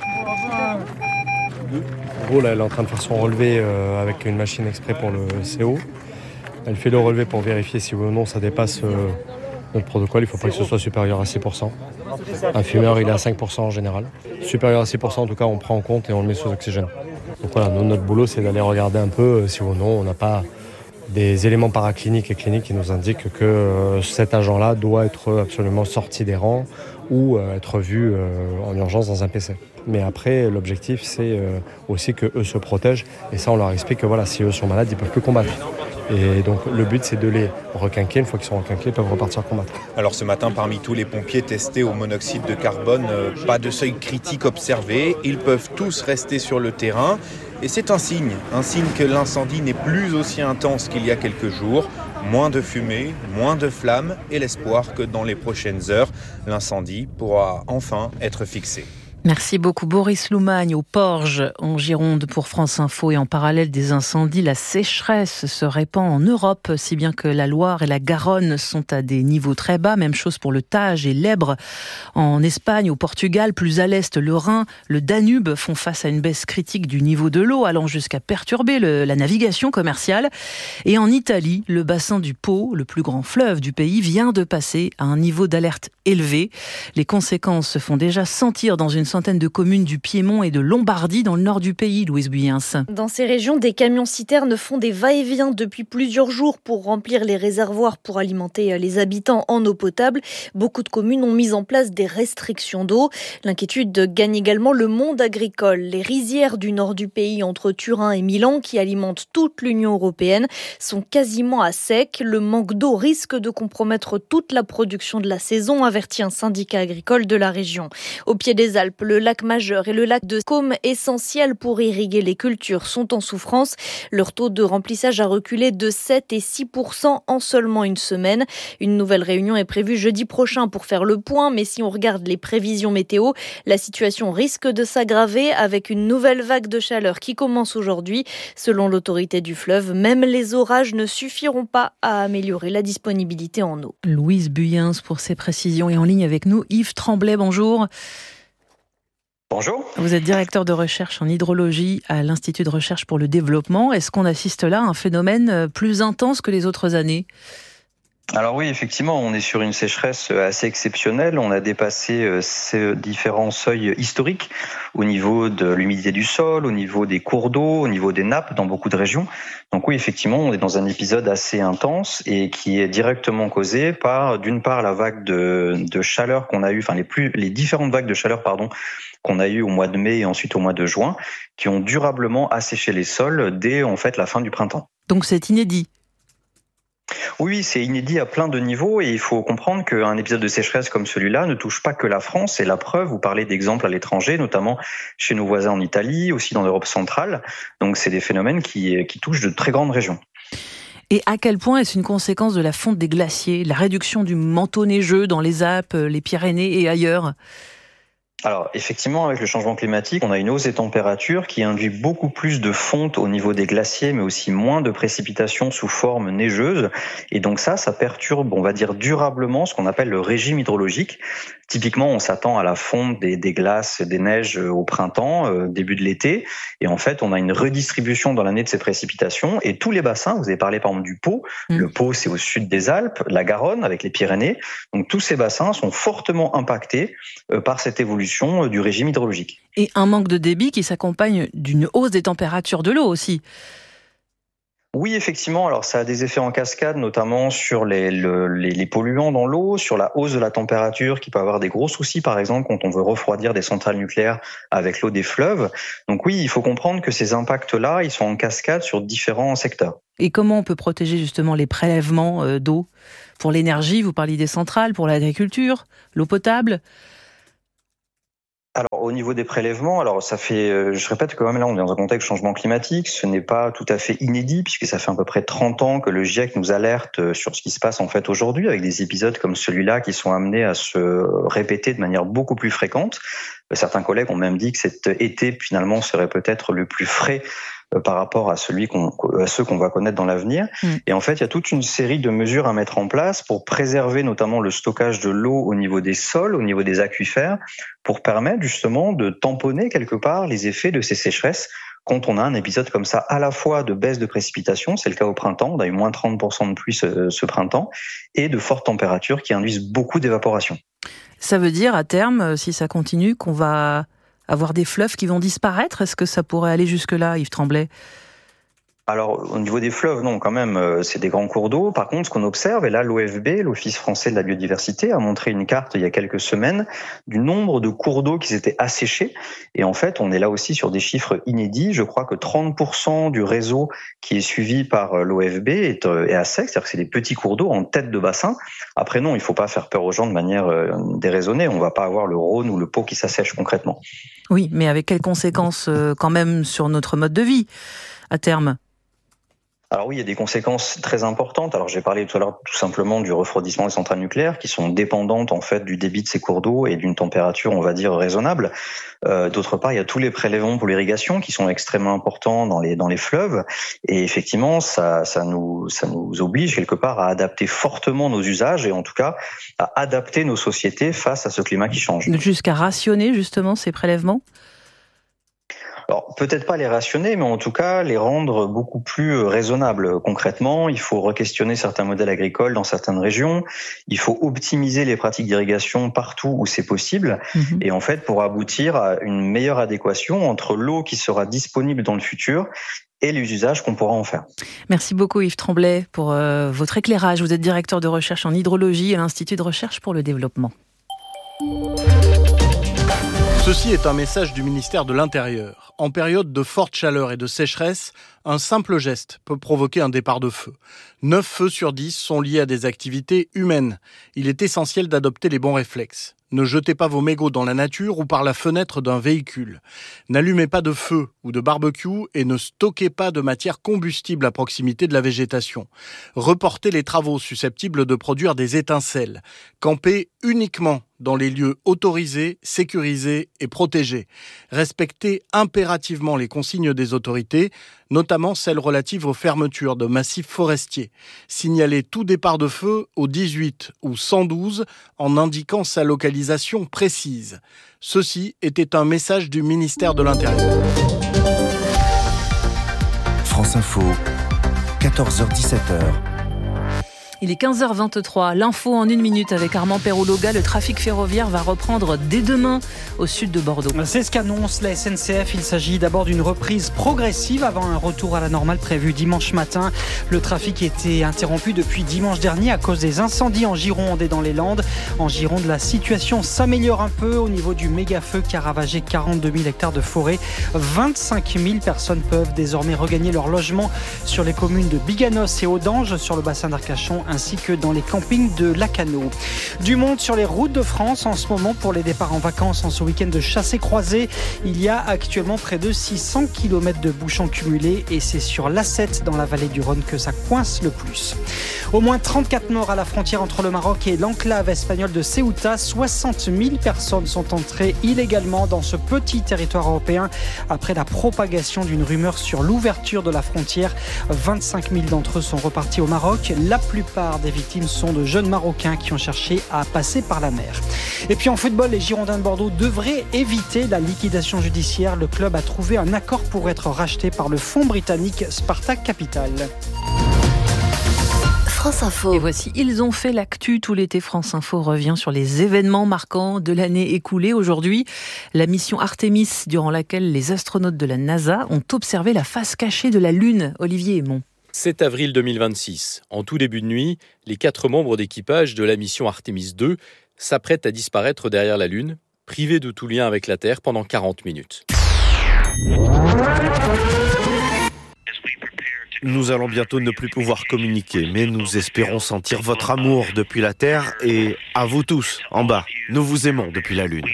En gros, là, elle est en train de faire son relevé euh, avec une machine exprès pour le C O. Elle fait le relevé pour vérifier si oui ou non ça dépasse euh, notre protocole. Il ne faut pas que ce soit supérieur à six pour cent. Un fumeur, il est à cinq pour cent en général. Supérieur à six pour cent, en tout cas, on prend en compte et on le met sous oxygène. Donc voilà, nous, notre boulot, c'est d'aller regarder un peu euh, si oui ou non on n'a pas des éléments paracliniques et cliniques qui nous indiquent que euh, cet agent-là doit être absolument sorti des rangs ou euh, être vu euh, en urgence dans un P C. Mais après, l'objectif, c'est euh, aussi qu'eux se protègent. Et ça, on leur explique que voilà, si eux sont malades, ils ne peuvent plus combattre. Et donc, le but, c'est de les requinquer. Une fois qu'ils sont requinqués, ils peuvent repartir combattre. Alors, ce matin, parmi tous les pompiers testés au monoxyde de carbone, euh, pas de seuil critique observé. Ils peuvent tous rester sur le terrain. Et c'est un signe, un signe que l'incendie n'est plus aussi intense qu'il y a quelques jours. Moins de fumée, moins de flammes et l'espoir que dans les prochaines heures, l'incendie pourra enfin être fixé. Merci beaucoup Boris Loumagne au Porge en Gironde pour France Info. Et en parallèle des incendies, la sécheresse se répand en Europe, si bien que la Loire et la Garonne sont à des niveaux très bas. Même chose pour le Tage et l'Èbre. En Espagne, au Portugal, plus à l'est, le Rhin, le Danube font face à une baisse critique du niveau de l'eau, allant jusqu'à perturber le, la navigation commerciale. Et en Italie, le bassin du Pô, le plus grand fleuve du pays, vient de passer à un niveau d'alerte élevé. Les conséquences se font déjà sentir dans une centaine de communes du Piémont et de Lombardie dans le nord du pays, Louise Buyens. Dans ces régions, des camions-citernes font des va-et-vient depuis plusieurs jours pour remplir les réservoirs pour alimenter les habitants en eau potable. Beaucoup de communes ont mis en place des restrictions d'eau. L'inquiétude gagne également le monde agricole. Les rizières du nord du pays entre Turin et Milan, qui alimentent toute l'Union européenne, sont quasiment à sec. Le manque d'eau risque de compromettre toute la production de la saison, avertit un syndicat agricole de la région. Au pied des Alpes, le lac Majeur et le lac de Caume, essentiels pour irriguer les cultures, sont en souffrance. Leur taux de remplissage a reculé de sept et six pour cent en seulement une semaine. Une nouvelle réunion est prévue jeudi prochain pour faire le point, mais si on regarde les prévisions météo, la situation risque de s'aggraver avec une nouvelle vague de chaleur qui commence aujourd'hui. Selon l'autorité du fleuve, même les orages ne suffiront pas à améliorer la disponibilité en eau. Louise Buyens pour ces précisions. Et en ligne avec nous, Yves Tremblay, bonjour. Bonjour. Vous êtes directeur de recherche en hydrologie à l'Institut de recherche pour le développement. Est-ce qu'on assiste là à un phénomène plus intense que les autres années ? Alors oui, effectivement, on est sur une sécheresse assez exceptionnelle. On a dépassé ces différents seuils historiques au niveau de l'humidité du sol, au niveau des cours d'eau, au niveau des nappes dans beaucoup de régions. Donc oui, effectivement, on est dans un épisode assez intense et qui est directement causé par, d'une part, la vague de, de chaleur qu'on a eue, enfin les plus, les différentes vagues de chaleur, pardon, qu'on a eues au mois de mai et ensuite au mois de juin, qui ont durablement asséché les sols dès en fait la fin du printemps. Donc c'est inédit. Oui, c'est inédit à plein de niveaux et il faut comprendre qu'un épisode de sécheresse comme celui-là ne touche pas que la France. C'est la preuve, vous parlez d'exemples à l'étranger, notamment chez nos voisins en Italie, aussi dans l'Europe centrale. Donc c'est des phénomènes qui, qui touchent de très grandes régions. Et à quel point est-ce une conséquence de la fonte des glaciers, la réduction du manteau neigeux dans les Alpes, les Pyrénées et ailleurs ? Alors effectivement, avec le changement climatique, on a une hausse des températures qui induit beaucoup plus de fonte au niveau des glaciers, mais aussi moins de précipitations sous forme neigeuse. Et donc ça, ça perturbe, on va dire durablement, ce qu'on appelle le régime hydrologique. Typiquement, on s'attend à la fonte des, des glaces, des neiges au printemps, euh, début de l'été. Et en fait, on a une redistribution dans l'année de ces précipitations. Et tous les bassins, vous avez parlé par exemple du Pô. Mmh. Le Pô, c'est au sud des Alpes, la Garonne avec les Pyrénées. Donc tous ces bassins sont fortement impactés euh, par cette évolution euh, du régime hydrologique. Et un manque de débit qui s'accompagne d'une hausse des températures de l'eau aussi. Oui, effectivement. Alors, ça a des effets en cascade, notamment sur les, le, les, les polluants dans l'eau, sur la hausse de la température, qui peut avoir des gros soucis, par exemple, quand on veut refroidir des centrales nucléaires avec l'eau des fleuves. Donc oui, il faut comprendre que ces impacts-là, ils sont en cascade sur différents secteurs. Et comment on peut protéger justement les prélèvements d'eau ? Pour l'énergie, vous parliez des centrales, pour l'agriculture, l'eau potable ? Alors au niveau des prélèvements, alors ça fait, je répète quand même là on est dans un contexte de changement climatique, ce n'est pas tout à fait inédit puisque ça fait à peu près trente ans que le GIEC nous alerte sur ce qui se passe en fait aujourd'hui avec des épisodes comme celui-là qui sont amenés à se répéter de manière beaucoup plus fréquente. Certains collègues ont même dit que cet été finalement serait peut-être le plus frais par rapport à celui qu'on, à ceux qu'on va connaître dans l'avenir. Mmh. Et en fait, il y a toute une série de mesures à mettre en place pour préserver notamment le stockage de l'eau au niveau des sols, au niveau des aquifères, pour permettre justement de tamponner quelque part les effets de ces sécheresses quand on a un épisode comme ça, à la fois de baisse de précipitations, c'est le cas au printemps, on a eu moins trente pour cent de pluie ce, ce printemps, et de fortes températures qui induisent beaucoup d'évaporation. Ça veut dire à terme, si ça continue, qu'on va avoir des fleuves qui vont disparaître ? Est-ce que ça pourrait aller jusque-là, Yves Tremblay ? Alors, au niveau des fleuves, non, quand même, c'est des grands cours d'eau. Par contre, ce qu'on observe, et là, l'O F B, l'Office français de la biodiversité, a montré une carte il y a quelques semaines du nombre de cours d'eau qui s'étaient asséchés. Et en fait, on est là aussi sur des chiffres inédits. Je crois que trente pour cent du réseau qui est suivi par l'O F B est, est à sec, c'est-à-dire que c'est des petits cours d'eau en tête de bassin. Après, non, il ne faut pas faire peur aux gens de manière déraisonnée. On ne va pas avoir le Rhône ou le Pô qui s'assèche concrètement. Oui, mais avec quelles conséquences quand même sur notre mode de vie à terme ? Alors oui, il y a des conséquences très importantes. Alors j'ai parlé tout à l'heure tout simplement du refroidissement des centrales nucléaires qui sont dépendantes en fait du débit de ces cours d'eau et d'une température, on va dire, raisonnable. Euh, d'autre part, il y a tous les prélèvements pour l'irrigation qui sont extrêmement importants dans les dans les fleuves. Et effectivement, ça ça nous ça nous oblige quelque part à adapter fortement nos usages et en tout cas à adapter nos sociétés face à ce climat qui change. Jusqu'à rationner justement ces prélèvements ? Alors, peut-être pas les rationner, mais en tout cas, les rendre beaucoup plus raisonnables. Concrètement, il faut re-questionner certains modèles agricoles dans certaines régions. Il faut optimiser les pratiques d'irrigation partout où c'est possible. Mmh. Et en fait, pour aboutir à une meilleure adéquation entre l'eau qui sera disponible dans le futur et les usages qu'on pourra en faire. Merci beaucoup Yves Tremblay pour euh, votre éclairage. Vous êtes directeur de recherche en hydrologie à l'Institut de recherche pour le développement. Ceci est un message du ministère de l'Intérieur. En période de forte chaleur et de sécheresse, un simple geste peut provoquer un départ de feu. neuf feux sur dix sont liés à des activités humaines. Il est essentiel d'adopter les bons réflexes. Ne jetez pas vos mégots dans la nature ou par la fenêtre d'un véhicule. N'allumez pas de feu ou de barbecue et ne stockez pas de matière combustible à proximité de la végétation. Reportez les travaux susceptibles de produire des étincelles. Campez uniquement dans les lieux autorisés, sécurisés et protégés. Respectez impérativement les consignes des autorités, notamment celles relatives aux fermetures de massifs forestiers. Signalez tout départ de feu au dix-huit ou cent douze en indiquant sa localisation précise. Ceci était un message du ministère de l'Intérieur. France Info, quatorze heures dix-sept heures. Il est quinze heures vingt-trois, l'info en une minute avec Armand Perrault-Loga. Le trafic ferroviaire va reprendre dès demain au sud de Bordeaux. C'est ce qu'annonce la S N C F. Il s'agit d'abord d'une reprise progressive avant un retour à la normale prévu dimanche matin. Le trafic était interrompu depuis dimanche dernier à cause des incendies en Gironde et dans les Landes. En Gironde, la situation s'améliore un peu au niveau du méga-feu qui a ravagé quarante-deux mille hectares de forêt. vingt-cinq mille personnes peuvent désormais regagner leur logement sur les communes de Biganos et Audange sur le bassin d'Arcachon, ainsi que dans les campings de Lacanau. Du monde sur les routes de France en ce moment pour les départs en vacances en ce week-end de chassé-croisé. Il y a actuellement près de six cents kilomètres de bouchons cumulés et c'est sur l'A sept dans la vallée du Rhône que ça coince le plus. Au moins trente-quatre morts à la frontière entre le Maroc et l'enclave espagnole de Ceuta. soixante mille personnes sont entrées illégalement dans ce petit territoire européen après la propagation d'une rumeur sur l'ouverture de la frontière. vingt-cinq mille d'entre eux sont repartis au Maroc. La plupart des victimes sont de jeunes Marocains qui ont cherché à passer par la mer. Et puis en football, les Girondins de Bordeaux devraient éviter la liquidation judiciaire. Le club a trouvé un accord pour être racheté par le fonds britannique Spartak Capital. France Info. Et voici, ils ont fait l'actu tout l'été. France Info revient sur les événements marquants de l'année écoulée. Aujourd'hui, la mission Artemis, durant laquelle les astronautes de la NASA ont observé la face cachée de la Lune. Olivier Aymon. sept avril deux mille vingt-six. En tout début de nuit, les quatre membres d'équipage de la mission Artemis deux s'apprêtent à disparaître derrière la Lune, privés de tout lien avec la Terre pendant quarante minutes. Nous allons bientôt ne plus pouvoir communiquer, mais nous espérons sentir votre amour depuis la Terre et à vous tous, en bas. Nous vous aimons depuis la Lune.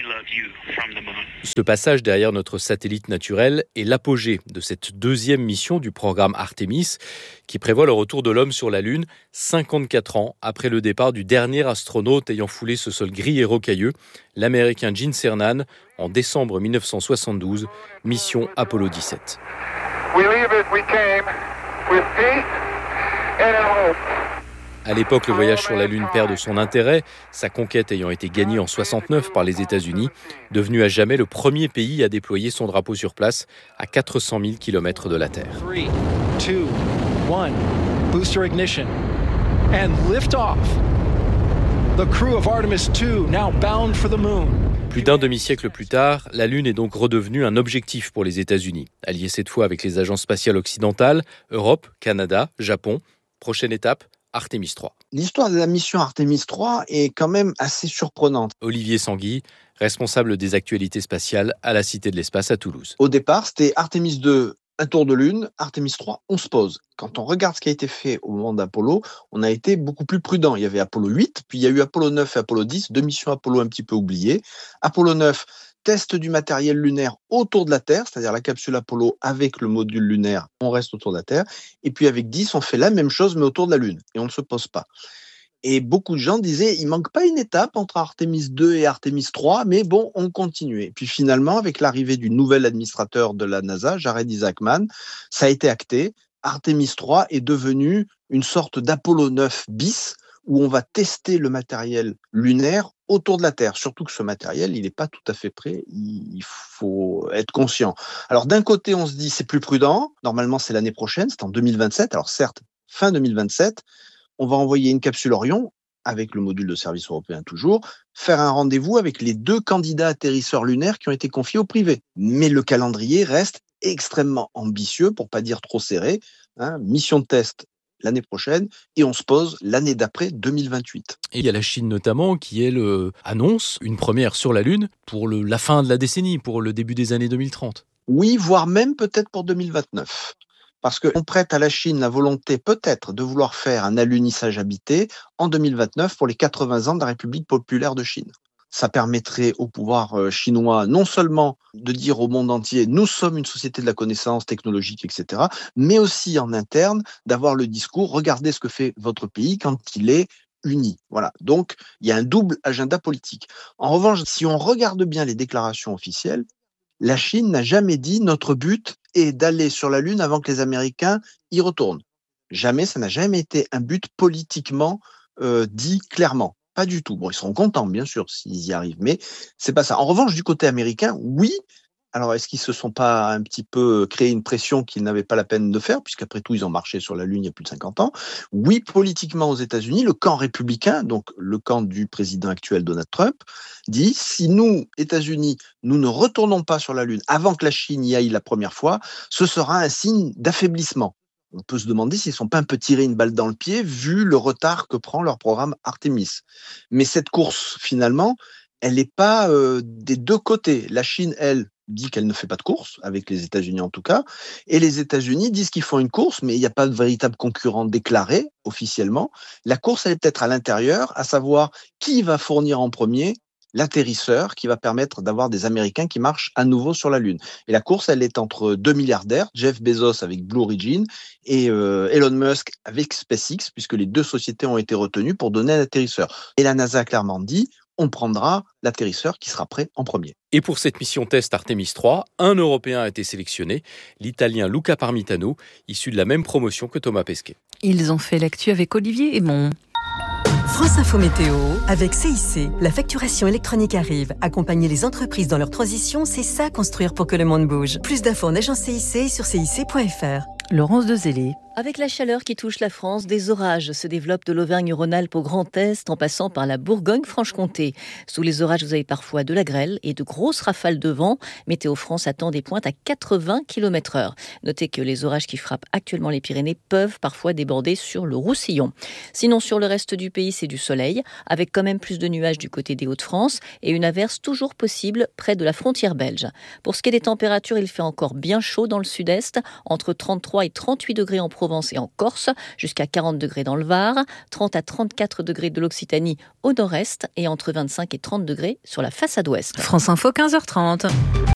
Ce passage derrière notre satellite naturel est l'apogée de cette deuxième mission du programme Artemis, qui prévoit le retour de l'homme sur la Lune cinquante-quatre ans après le départ du dernier astronaute ayant foulé ce sol gris et rocailleux, l'Américain Gene Cernan, en décembre mille neuf cent soixante-douze, mission Apollo dix-sept. We leave as we came, with peace and in hope. À l'époque, le voyage sur la Lune perd de son intérêt, sa conquête ayant été gagnée en soixante-neuf par les États-Unis, devenu à jamais le premier pays à déployer son drapeau sur place à quatre cent mille kilomètres de la Terre. three, two, one, booster ignition, and lift off. The crew of Artemis two now bound for the moon. Plus d'un demi-siècle plus tard, la Lune est donc redevenue un objectif pour les États-Unis, alliés cette fois avec les agences spatiales occidentales, Europe, Canada, Japon. Prochaine étape, Artemis trois. L'histoire de la mission Artemis trois est quand même assez surprenante. Olivier Sanguy, responsable des actualités spatiales à la Cité de l'Espace à Toulouse. Au départ, c'était Artemis deux, un tour de Lune, Artemis trois, on se pose. Quand on regarde ce qui a été fait au moment d'Apollo, on a été beaucoup plus prudent. Il y avait Apollo huit, puis il y a eu Apollo neuf et Apollo dix, deux missions Apollo un petit peu oubliées. Apollo neuf, test du matériel lunaire autour de la Terre, c'est-à-dire la capsule Apollo avec le module lunaire, on reste autour de la Terre. Et puis avec dix, on fait la même chose mais autour de la Lune et on ne se pose pas. Et beaucoup de gens disaient, il manque pas une étape entre Artemis deux et Artemis trois, mais bon, on continuait. Puis finalement, avec l'arrivée du nouvel administrateur de la NASA, Jared Isaacman, ça a été acté. Artemis trois est devenu une sorte d'Apollo neuf bis, où on va tester le matériel lunaire autour de la Terre. Surtout que ce matériel, il n'est pas tout à fait prêt, il faut être conscient. Alors d'un côté, on se dit, c'est plus prudent, normalement c'est l'année prochaine, c'est en deux mille vingt-sept, alors certes, fin deux mille vingt-sept, on va envoyer une capsule Orion, avec le module de service européen toujours, faire un rendez-vous avec les deux candidats atterrisseurs lunaires qui ont été confiés au privé. Mais le calendrier reste extrêmement ambitieux, pour pas dire trop serré, hein, mission de test l'année prochaine, et on se pose l'année d'après, deux mille vingt-huit. Et il y a la Chine notamment qui, elle, euh, annonce une première sur la Lune pour le, la fin de la décennie, pour le début des années deux mille trente. Oui, voire même peut-être pour deux mille vingt-neuf. Parce qu'on prête à la Chine la volonté peut-être de vouloir faire un alunissage habité en deux mille vingt-neuf pour les quatre-vingts ans de la République populaire de Chine. Ça permettrait au pouvoir chinois non seulement de dire au monde entier « nous sommes une société de la connaissance technologique, et cetera », mais aussi en interne d'avoir le discours « regardez ce que fait votre pays quand il est uni ». Voilà. Donc, il y a un double agenda politique. En revanche, si on regarde bien les déclarations officielles, la Chine n'a jamais dit « notre but est d'aller sur la Lune avant que les Américains y retournent ». Jamais, ça n'a jamais été un but politiquement euh, dit clairement. Pas du tout. Bon, ils seront contents, bien sûr, s'ils y arrivent, mais c'est pas ça. En revanche, du côté américain, oui. Alors, est-ce qu'ils se sont pas un petit peu créé une pression qu'ils n'avaient pas la peine de faire, puisqu'après tout, ils ont marché sur la Lune il y a plus de cinquante ans. Oui, politiquement aux États-Unis, le camp républicain, donc le camp du président actuel Donald Trump, dit si nous, États-Unis, nous ne retournons pas sur la Lune avant que la Chine y aille la première fois, ce sera un signe d'affaiblissement. On peut se demander s'ils ne sont pas un peu tirés une balle dans le pied vu le retard que prend leur programme Artemis. Mais cette course, finalement, elle n'est pas euh, des deux côtés. La Chine, elle, dit qu'elle ne fait pas de course, avec les États-Unis en tout cas, et les États-Unis disent qu'ils font une course, mais il n'y a pas de véritable concurrent déclaré officiellement. La course, elle est peut-être à l'intérieur, à savoir qui va fournir en premier l'atterrisseur qui va permettre d'avoir des Américains qui marchent à nouveau sur la Lune. Et la course, elle est entre deux milliardaires, Jeff Bezos avec Blue Origin et euh, Elon Musk avec SpaceX, puisque les deux sociétés ont été retenues pour donner un atterrisseur. Et la NASA a clairement dit, on prendra l'atterrisseur qui sera prêt en premier. Et pour cette mission test Artemis trois, un Européen a été sélectionné, l'Italien Luca Parmitano, issu de la même promotion que Thomas Pesquet. Ils ont fait l'actu avec Olivier Aymon. France Info Météo, avec C I C, la facturation électronique arrive. Accompagner les entreprises dans leur transition, c'est ça construire pour que le monde bouge. Plus d'infos en agence C I C sur C I C point F R. Laurence Dezellé. Avec la chaleur qui touche la France, des orages se développent de l'Auvergne-Rhône-Alpes au Grand Est en passant par la Bourgogne-Franche-Comté. Sous les orages, vous avez parfois de la grêle et de grosses rafales de vent. Météo France attend des pointes à quatre-vingts kilomètres heure. Notez que les orages qui frappent actuellement les Pyrénées peuvent parfois déborder sur le Roussillon. Sinon, sur le reste du pays, c'est du soleil, avec quand même plus de nuages du côté des Hauts-de-France et une averse toujours possible près de la frontière belge. Pour ce qui est des températures, il fait encore bien chaud dans le sud-est, entre trente-trois et trente-huit degrés en Provence et en Corse, jusqu'à quarante degrés dans le Var, trente à trente-quatre degrés de l'Occitanie au nord-est et entre vingt-cinq et trente degrés sur la façade ouest. France Info, quinze heures trente.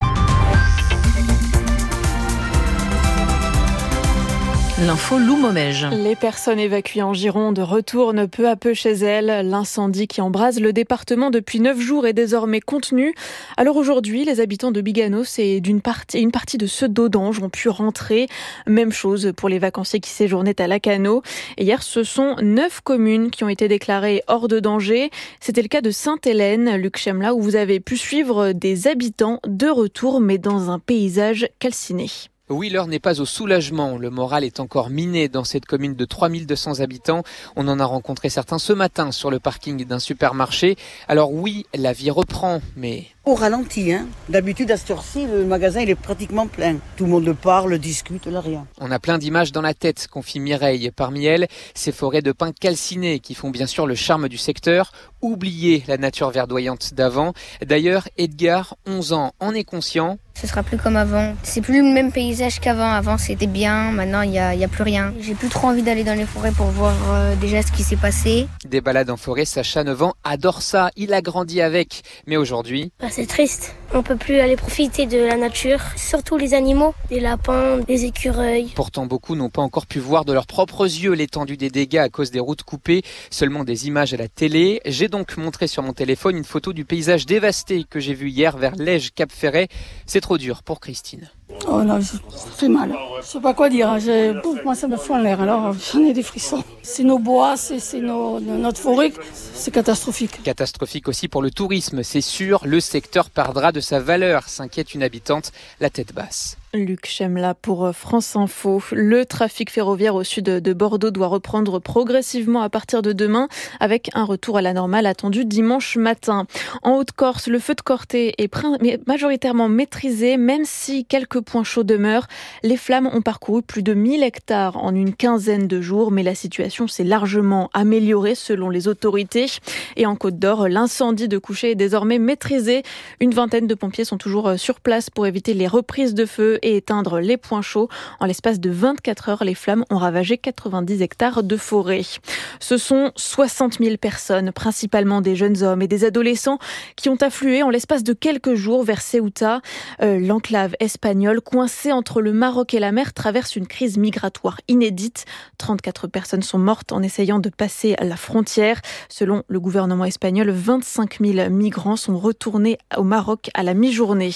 L'info Lou Momège. Les personnes évacuées en Gironde retournent peu à peu chez elles. L'incendie qui embrase le département depuis neuf jours est désormais contenu. Alors aujourd'hui, les habitants de Biganos et d'une partie, une partie de ceux d'Audange ont pu rentrer. Même chose pour les vacanciers qui séjournaient à Lacano. Et hier, ce sont neuf communes qui ont été déclarées hors de danger. C'était le cas de Sainte-Hélène, Luc Chemla, où vous avez pu suivre des habitants de retour, mais dans un paysage calciné. Oui, l'heure n'est pas au soulagement. Le moral est encore miné dans cette commune de trois mille deux cents habitants. On en a rencontré certains ce matin sur le parking d'un supermarché. Alors oui, la vie reprend, mais... Au ralenti, hein. D'habitude, à cette heure-ci, le magasin il est pratiquement plein. Tout le monde parle, discute, là, rien. On a plein d'images dans la tête, confie Mireille. Parmi elles, ces forêts de pins calcinés qui font bien sûr le charme du secteur. Oubliez la nature verdoyante d'avant. D'ailleurs, Edgar, onze ans, en est conscient. Ce sera plus comme avant. C'est plus le même paysage qu'avant. Avant, c'était bien. Maintenant, il n'y a, y a plus rien. J'ai plus trop envie d'aller dans les forêts pour voir euh, déjà ce qui s'est passé. Des balades en forêt, Sacha, neuf ans, adore ça. Il a grandi avec. Mais aujourd'hui... Bah, c'est triste. On peut plus aller profiter de la nature. Surtout les animaux. Des lapins, des écureuils. Pourtant, beaucoup n'ont pas encore pu voir de leurs propres yeux l'étendue des dégâts à cause des routes coupées. Seulement des images à la télé. J'ai donc montré sur mon téléphone une photo du paysage dévasté que j'ai vu hier vers Lège-Cap-Ferret. C'est trop dur pour Christine. Oh là, ça fait mal. Je sais pas quoi dire. Pour moi, ça me fout en l'air. Alors, j'en ai des frissons. C'est nos bois, c'est, c'est nos, notre forêt. C'est catastrophique. Catastrophique aussi pour le tourisme. C'est sûr, le secteur perdra de sa valeur, s'inquiète une habitante, la tête basse. Luc Chemla pour France Info. Le trafic ferroviaire au sud de Bordeaux doit reprendre progressivement à partir de demain, avec un retour à la normale attendu dimanche matin. En Haute-Corse, le feu de Corté est majoritairement maîtrisé, même si quelques points chauds demeurent. Les flammes ont parcouru plus de mille hectares en une quinzaine de jours, mais la situation s'est largement améliorée selon les autorités. Et en Côte-d'Or, l'incendie de Couché est désormais maîtrisé. Une vingtaine de pompiers sont toujours sur place pour éviter les reprises de feu et éteindre les points chauds. En l'espace de vingt-quatre heures, les flammes ont ravagé quatre-vingt-dix hectares de forêt. Ce sont soixante mille personnes, principalement des jeunes hommes et des adolescents, qui ont afflué en l'espace de quelques jours vers Ceuta. Euh, l'enclave espagnole, coincée entre le Maroc et la mer, traverse une crise migratoire inédite. trente-quatre personnes sont mortes en essayant de passer la frontière. Selon le gouvernement espagnol, vingt-cinq mille migrants sont retournés au Maroc à la mi-journée.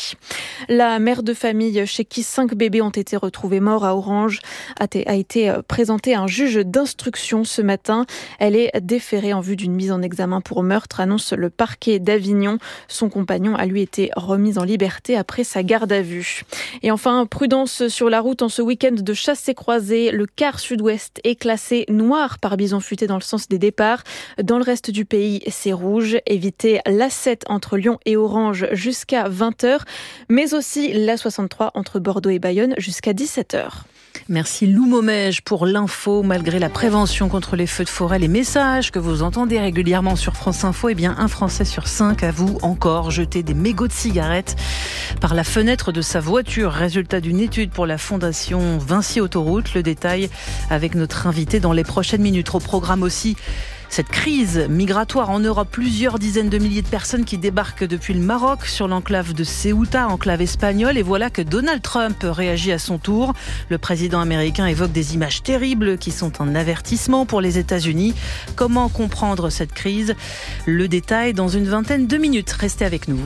La mère de famille chez qui cinq bébés ont été retrouvés morts à Orange a été présentée à un juge d'instruction ce matin. Elle est déférée en vue d'une mise en examen pour meurtre, annonce le parquet d'Avignon. Son compagnon a lui été remis en liberté après sa garde à vue. Et enfin, prudence sur la route en ce week-end de chassés-croisés. Le quart sud-ouest est classé noir par bison futé dans le sens des départs. Dans le reste du pays, c'est rouge. Évitez l'A sept entre Lyon et Orange jusqu'à vingt heures, mais aussi l'A soixante-trois entre Bordeaux et Bayonne jusqu'à dix-sept heures. Merci Lou Momège pour l'info. Malgré la prévention contre les feux de forêt, les messages que vous entendez régulièrement sur France Info, eh bien un Français sur cinq avoue encore jeter des mégots de cigarettes par la fenêtre de sa voiture. Résultat d'une étude pour la fondation Vinci Autoroute. Le détail avec notre invité dans les prochaines minutes. Au programme aussi, cette crise migratoire en Europe, plusieurs dizaines de milliers de personnes qui débarquent depuis le Maroc sur l'enclave de Ceuta, enclave espagnole. Et voilà que Donald Trump réagit à son tour. Le président américain évoque des images terribles qui sont un avertissement pour les États-Unis. Comment comprendre cette crise ? Le détail dans une vingtaine de minutes. Restez avec nous.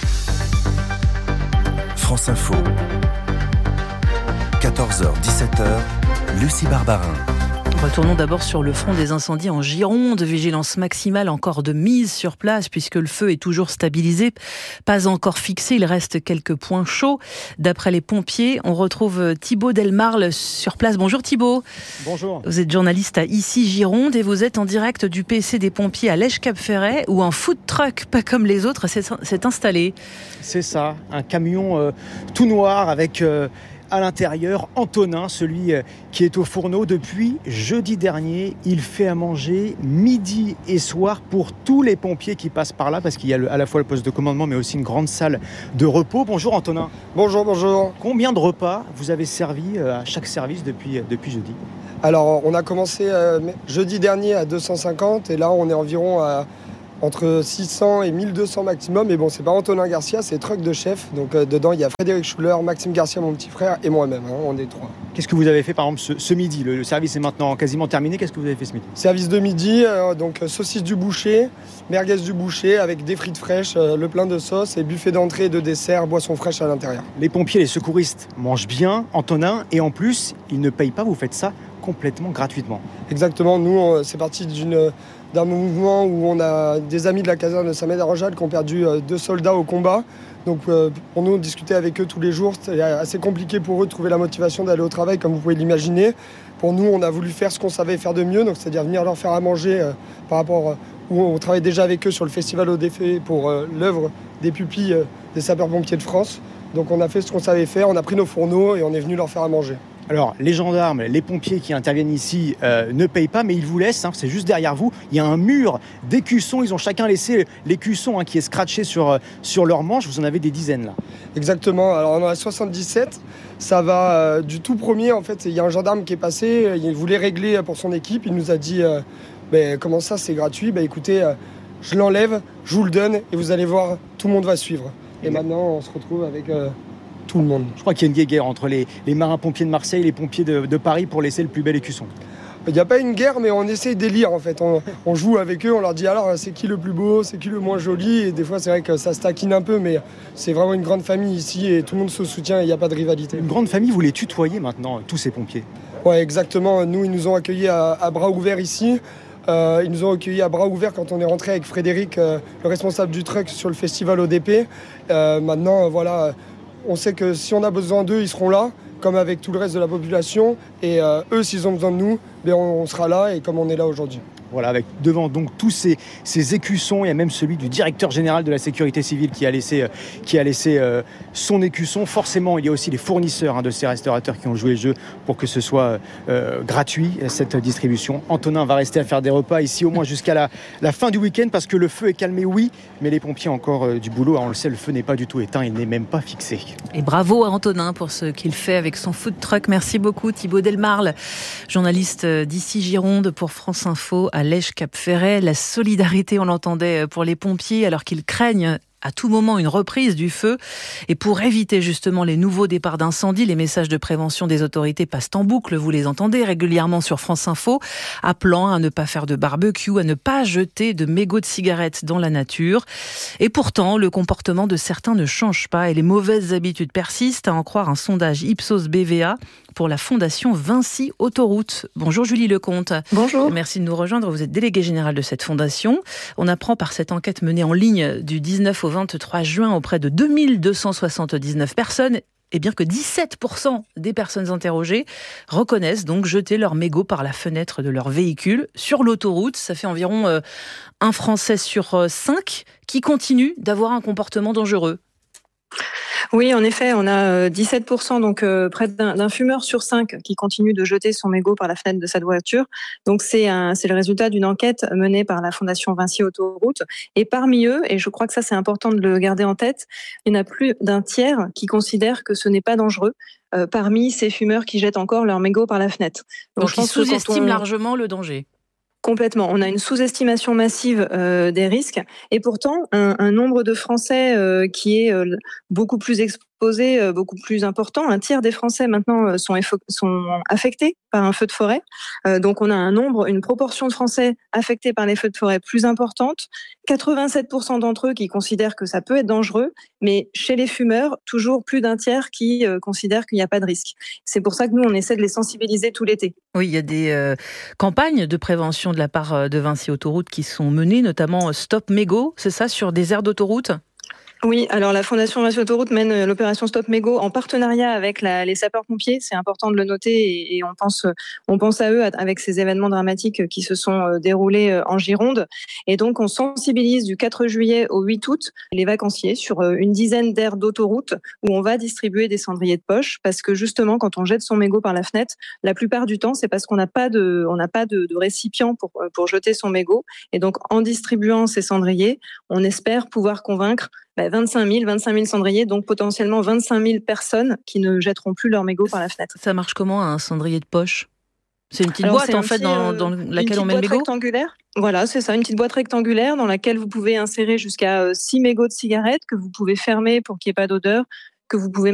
France Info. quatorze heures dix-sept heures, Lucie Barbarin. Retournons d'abord sur le front des incendies en Gironde. Vigilance maximale encore de mise sur place puisque le feu est toujours stabilisé, pas encore fixé. Il reste quelques points chauds. D'après les pompiers, on retrouve Thibaut Delmarle sur place. Bonjour Thibaut. Bonjour. Vous êtes journaliste à Ici Gironde et vous êtes en direct du P S C des pompiers à Lège-Cap-Ferret où un food truck, pas comme les autres, s'est, s'est installé. C'est ça, un camion euh, tout noir avec... Euh à l'intérieur, Antonin, celui qui est au fourneau depuis jeudi dernier. Il fait à manger midi et soir pour tous les pompiers qui passent par là, parce qu'il y a à la fois le poste de commandement, mais aussi une grande salle de repos. Bonjour Antonin. Bonjour, bonjour. Combien de repas vous avez servi à chaque service depuis, depuis jeudi ? Alors, on a commencé euh, jeudi dernier à deux cent cinquante, et là, on est environ à... entre six cents et mille deux cents maximum. Mais bon, c'est pas Antonin Garcia, c'est truck de chef. Donc euh, dedans, il y a Frédéric Schuller, Maxime Garcia, mon petit frère, et moi-même. Hein, on est trois. Qu'est-ce que vous avez fait, par exemple, ce, ce midi ? le, le service est maintenant quasiment terminé. Qu'est-ce que vous avez fait ce midi ? Service de midi, euh, donc euh, saucisse du boucher, merguez du boucher, avec des frites fraîches, euh, le plein de sauce, et buffet d'entrée, de dessert, boissons fraîches à l'intérieur. Les pompiers, les secouristes mangent bien, Antonin, et en plus, ils ne payent pas, vous faites ça complètement gratuitement. Exactement, nous, on, c'est parti d'une... d'un mouvement où on a des amis de la caserne de Saint-Médard-Rojal qui ont perdu deux soldats au combat. Donc euh, pour nous, discuter avec eux tous les jours, c'est assez compliqué pour eux de trouver la motivation d'aller au travail, comme vous pouvez l'imaginer. Pour nous, on a voulu faire ce qu'on savait faire de mieux, donc c'est-à-dire venir leur faire à manger euh, par rapport... Euh, où on travaille déjà avec eux sur le Festival au Défait pour euh, l'œuvre des pupilles euh, des sapeurs-pompiers de France. Donc on a fait ce qu'on savait faire, on a pris nos fourneaux et on est venu leur faire à manger. Alors, les gendarmes, les pompiers qui interviennent ici euh, ne payent pas, mais ils vous laissent, hein, c'est juste derrière vous. Il y a un mur d'écussons, ils ont chacun laissé l'écusson hein, qui est scratché sur, euh, sur leur manche. Vous en avez des dizaines là. Exactement, alors on en a soixante-dix-sept. Ça va euh, du tout premier, en fait, il y a un gendarme qui est passé, il voulait régler pour son équipe. Il nous a dit, euh, bah, comment ça, c'est gratuit ? Bah écoutez, euh, je l'enlève, je vous le donne et vous allez voir, tout le monde va suivre. Et, et maintenant, on se retrouve avec... Euh, tout le monde. Je crois qu'il y a une guerre entre les, les marins-pompiers de Marseille et les pompiers de, de Paris pour laisser le plus bel écusson. Il n'y a pas une guerre, mais on essaie d'élire en fait. On, on joue avec eux, on leur dit alors c'est qui le plus beau, c'est qui le moins joli. Et des fois c'est vrai que ça se taquine un peu, mais c'est vraiment une grande famille ici et tout le monde se soutient et il n'y a pas de rivalité. Une grande famille, vous les tutoyez maintenant, tous ces pompiers ? Ouais, exactement. Nous, ils nous ont accueillis à, à bras ouverts ici. Euh, ils nous ont accueillis à bras ouverts quand on est rentré avec Frédéric, euh, le responsable du truck, sur le festival O D P. Euh, maintenant, voilà... On sait que si on a besoin d'eux, ils seront là, comme avec tout le reste de la population. Et euh, eux, s'ils ont besoin de nous, ben on, on sera là et comme on est là aujourd'hui. Voilà, avec devant donc tous ces, ces écussons, il y a même celui du directeur général de la sécurité civile qui a laissé, euh, qui a laissé euh, son écusson. Forcément, il y a aussi les fournisseurs hein, de ces restaurateurs qui ont joué le jeu pour que ce soit euh, gratuit, cette distribution. Antonin va rester à faire des repas ici au moins jusqu'à la, la fin du week-end parce que le feu est calmé, oui, mais les pompiers ont encore euh, du boulot. Alors, on le sait, le feu n'est pas du tout éteint, il n'est même pas fixé. Et bravo à Antonin pour ce qu'il fait avec son food truck. Merci beaucoup Thibaut Delmarle, journaliste d'Ici Gironde pour France Info à Lège-Cap-Ferret. La solidarité, on l'entendait, pour les pompiers alors qu'ils craignent à tout moment une reprise du feu. Et pour éviter justement les nouveaux départs d'incendie, les messages de prévention des autorités passent en boucle. Vous les entendez régulièrement sur France Info, appelant à ne pas faire de barbecue, à ne pas jeter de mégots de cigarettes dans la nature. Et pourtant, le comportement de certains ne change pas et les mauvaises habitudes persistent, à en croire un sondage Ipsos B V A pour la fondation Vinci Autoroute. Bonjour Julie Lecomte. Bonjour. Merci de nous rejoindre. Vous êtes déléguée générale de cette fondation. On apprend par cette enquête menée en ligne du dix-neuf au vingt-trois juin auprès de deux mille deux cent soixante-dix-neuf personnes, et bien que dix-sept pour cent des personnes interrogées reconnaissent donc jeter leurs mégots par la fenêtre de leur véhicule sur l'autoroute. Ça fait environ euh, un Français sur euh, cinq qui continue d'avoir un comportement dangereux. Oui, en effet, on a dix-sept pour cent, donc euh, près d'un, d'un fumeur sur cinq qui continue de jeter son mégot par la fenêtre de sa voiture. Donc c'est, un, c'est le résultat d'une enquête menée par la Fondation Vinci Autoroute. Et parmi eux, et je crois que ça c'est important de le garder en tête, il y en a plus d'un tiers qui considèrent que ce n'est pas dangereux euh, parmi ces fumeurs qui jettent encore leur mégot par la fenêtre. Donc, donc je pense ils sous-estiment on... largement le danger. Complètement. On a une sous-estimation massive euh, des risques et pourtant un, un nombre de Français euh, qui est euh, beaucoup plus exposé, euh, beaucoup plus important. Un tiers des Français maintenant euh, sont, effo- sont affectés par un feu de forêt. Euh, donc on a un nombre, une proportion de Français affectés par les feux de forêt plus importante. quatre-vingt-sept pour cent d'entre eux qui considèrent que ça peut être dangereux, mais chez les fumeurs, toujours plus d'un tiers qui euh, considèrent qu'il n'y a pas de risque. C'est pour ça que nous, on essaie de les sensibiliser tout l'été. Oui, il y a des euh, campagnes de prévention de la part de Vinci Autoroute qui sont menées, notamment Stop Mégot, c'est ça, sur des aires d'autoroute ? Oui, alors la Fondation Vinci Autoroute mène l'opération Stop Mégot en partenariat avec la, les sapeurs-pompiers. C'est important de le noter et, et on pense, on pense à eux avec ces événements dramatiques qui se sont déroulés en Gironde. Et donc, on sensibilise du quatre juillet au huit août les vacanciers sur une dizaine d'aires d'autoroute où on va distribuer des cendriers de poche parce que justement, quand on jette son mégot par la fenêtre, la plupart du temps, c'est parce qu'on n'a pas de, on n'a pas de, de récipient pour, pour jeter son mégot. Et donc, en distribuant ces cendriers, on espère pouvoir convaincre vingt-cinq mille cendriers, donc potentiellement vingt-cinq mille personnes qui ne jetteront plus leur mégot par la fenêtre. Ça marche comment un cendrier de poche ? C'est une petite Alors, boîte en fait petit, dans, dans laquelle on met le mégot ? Rectangulaire. Voilà, c'est ça, une petite boîte rectangulaire dans laquelle vous pouvez insérer jusqu'à six mégots de cigarettes que vous pouvez fermer pour qu'il n'y ait pas d'odeur, que vous pouvez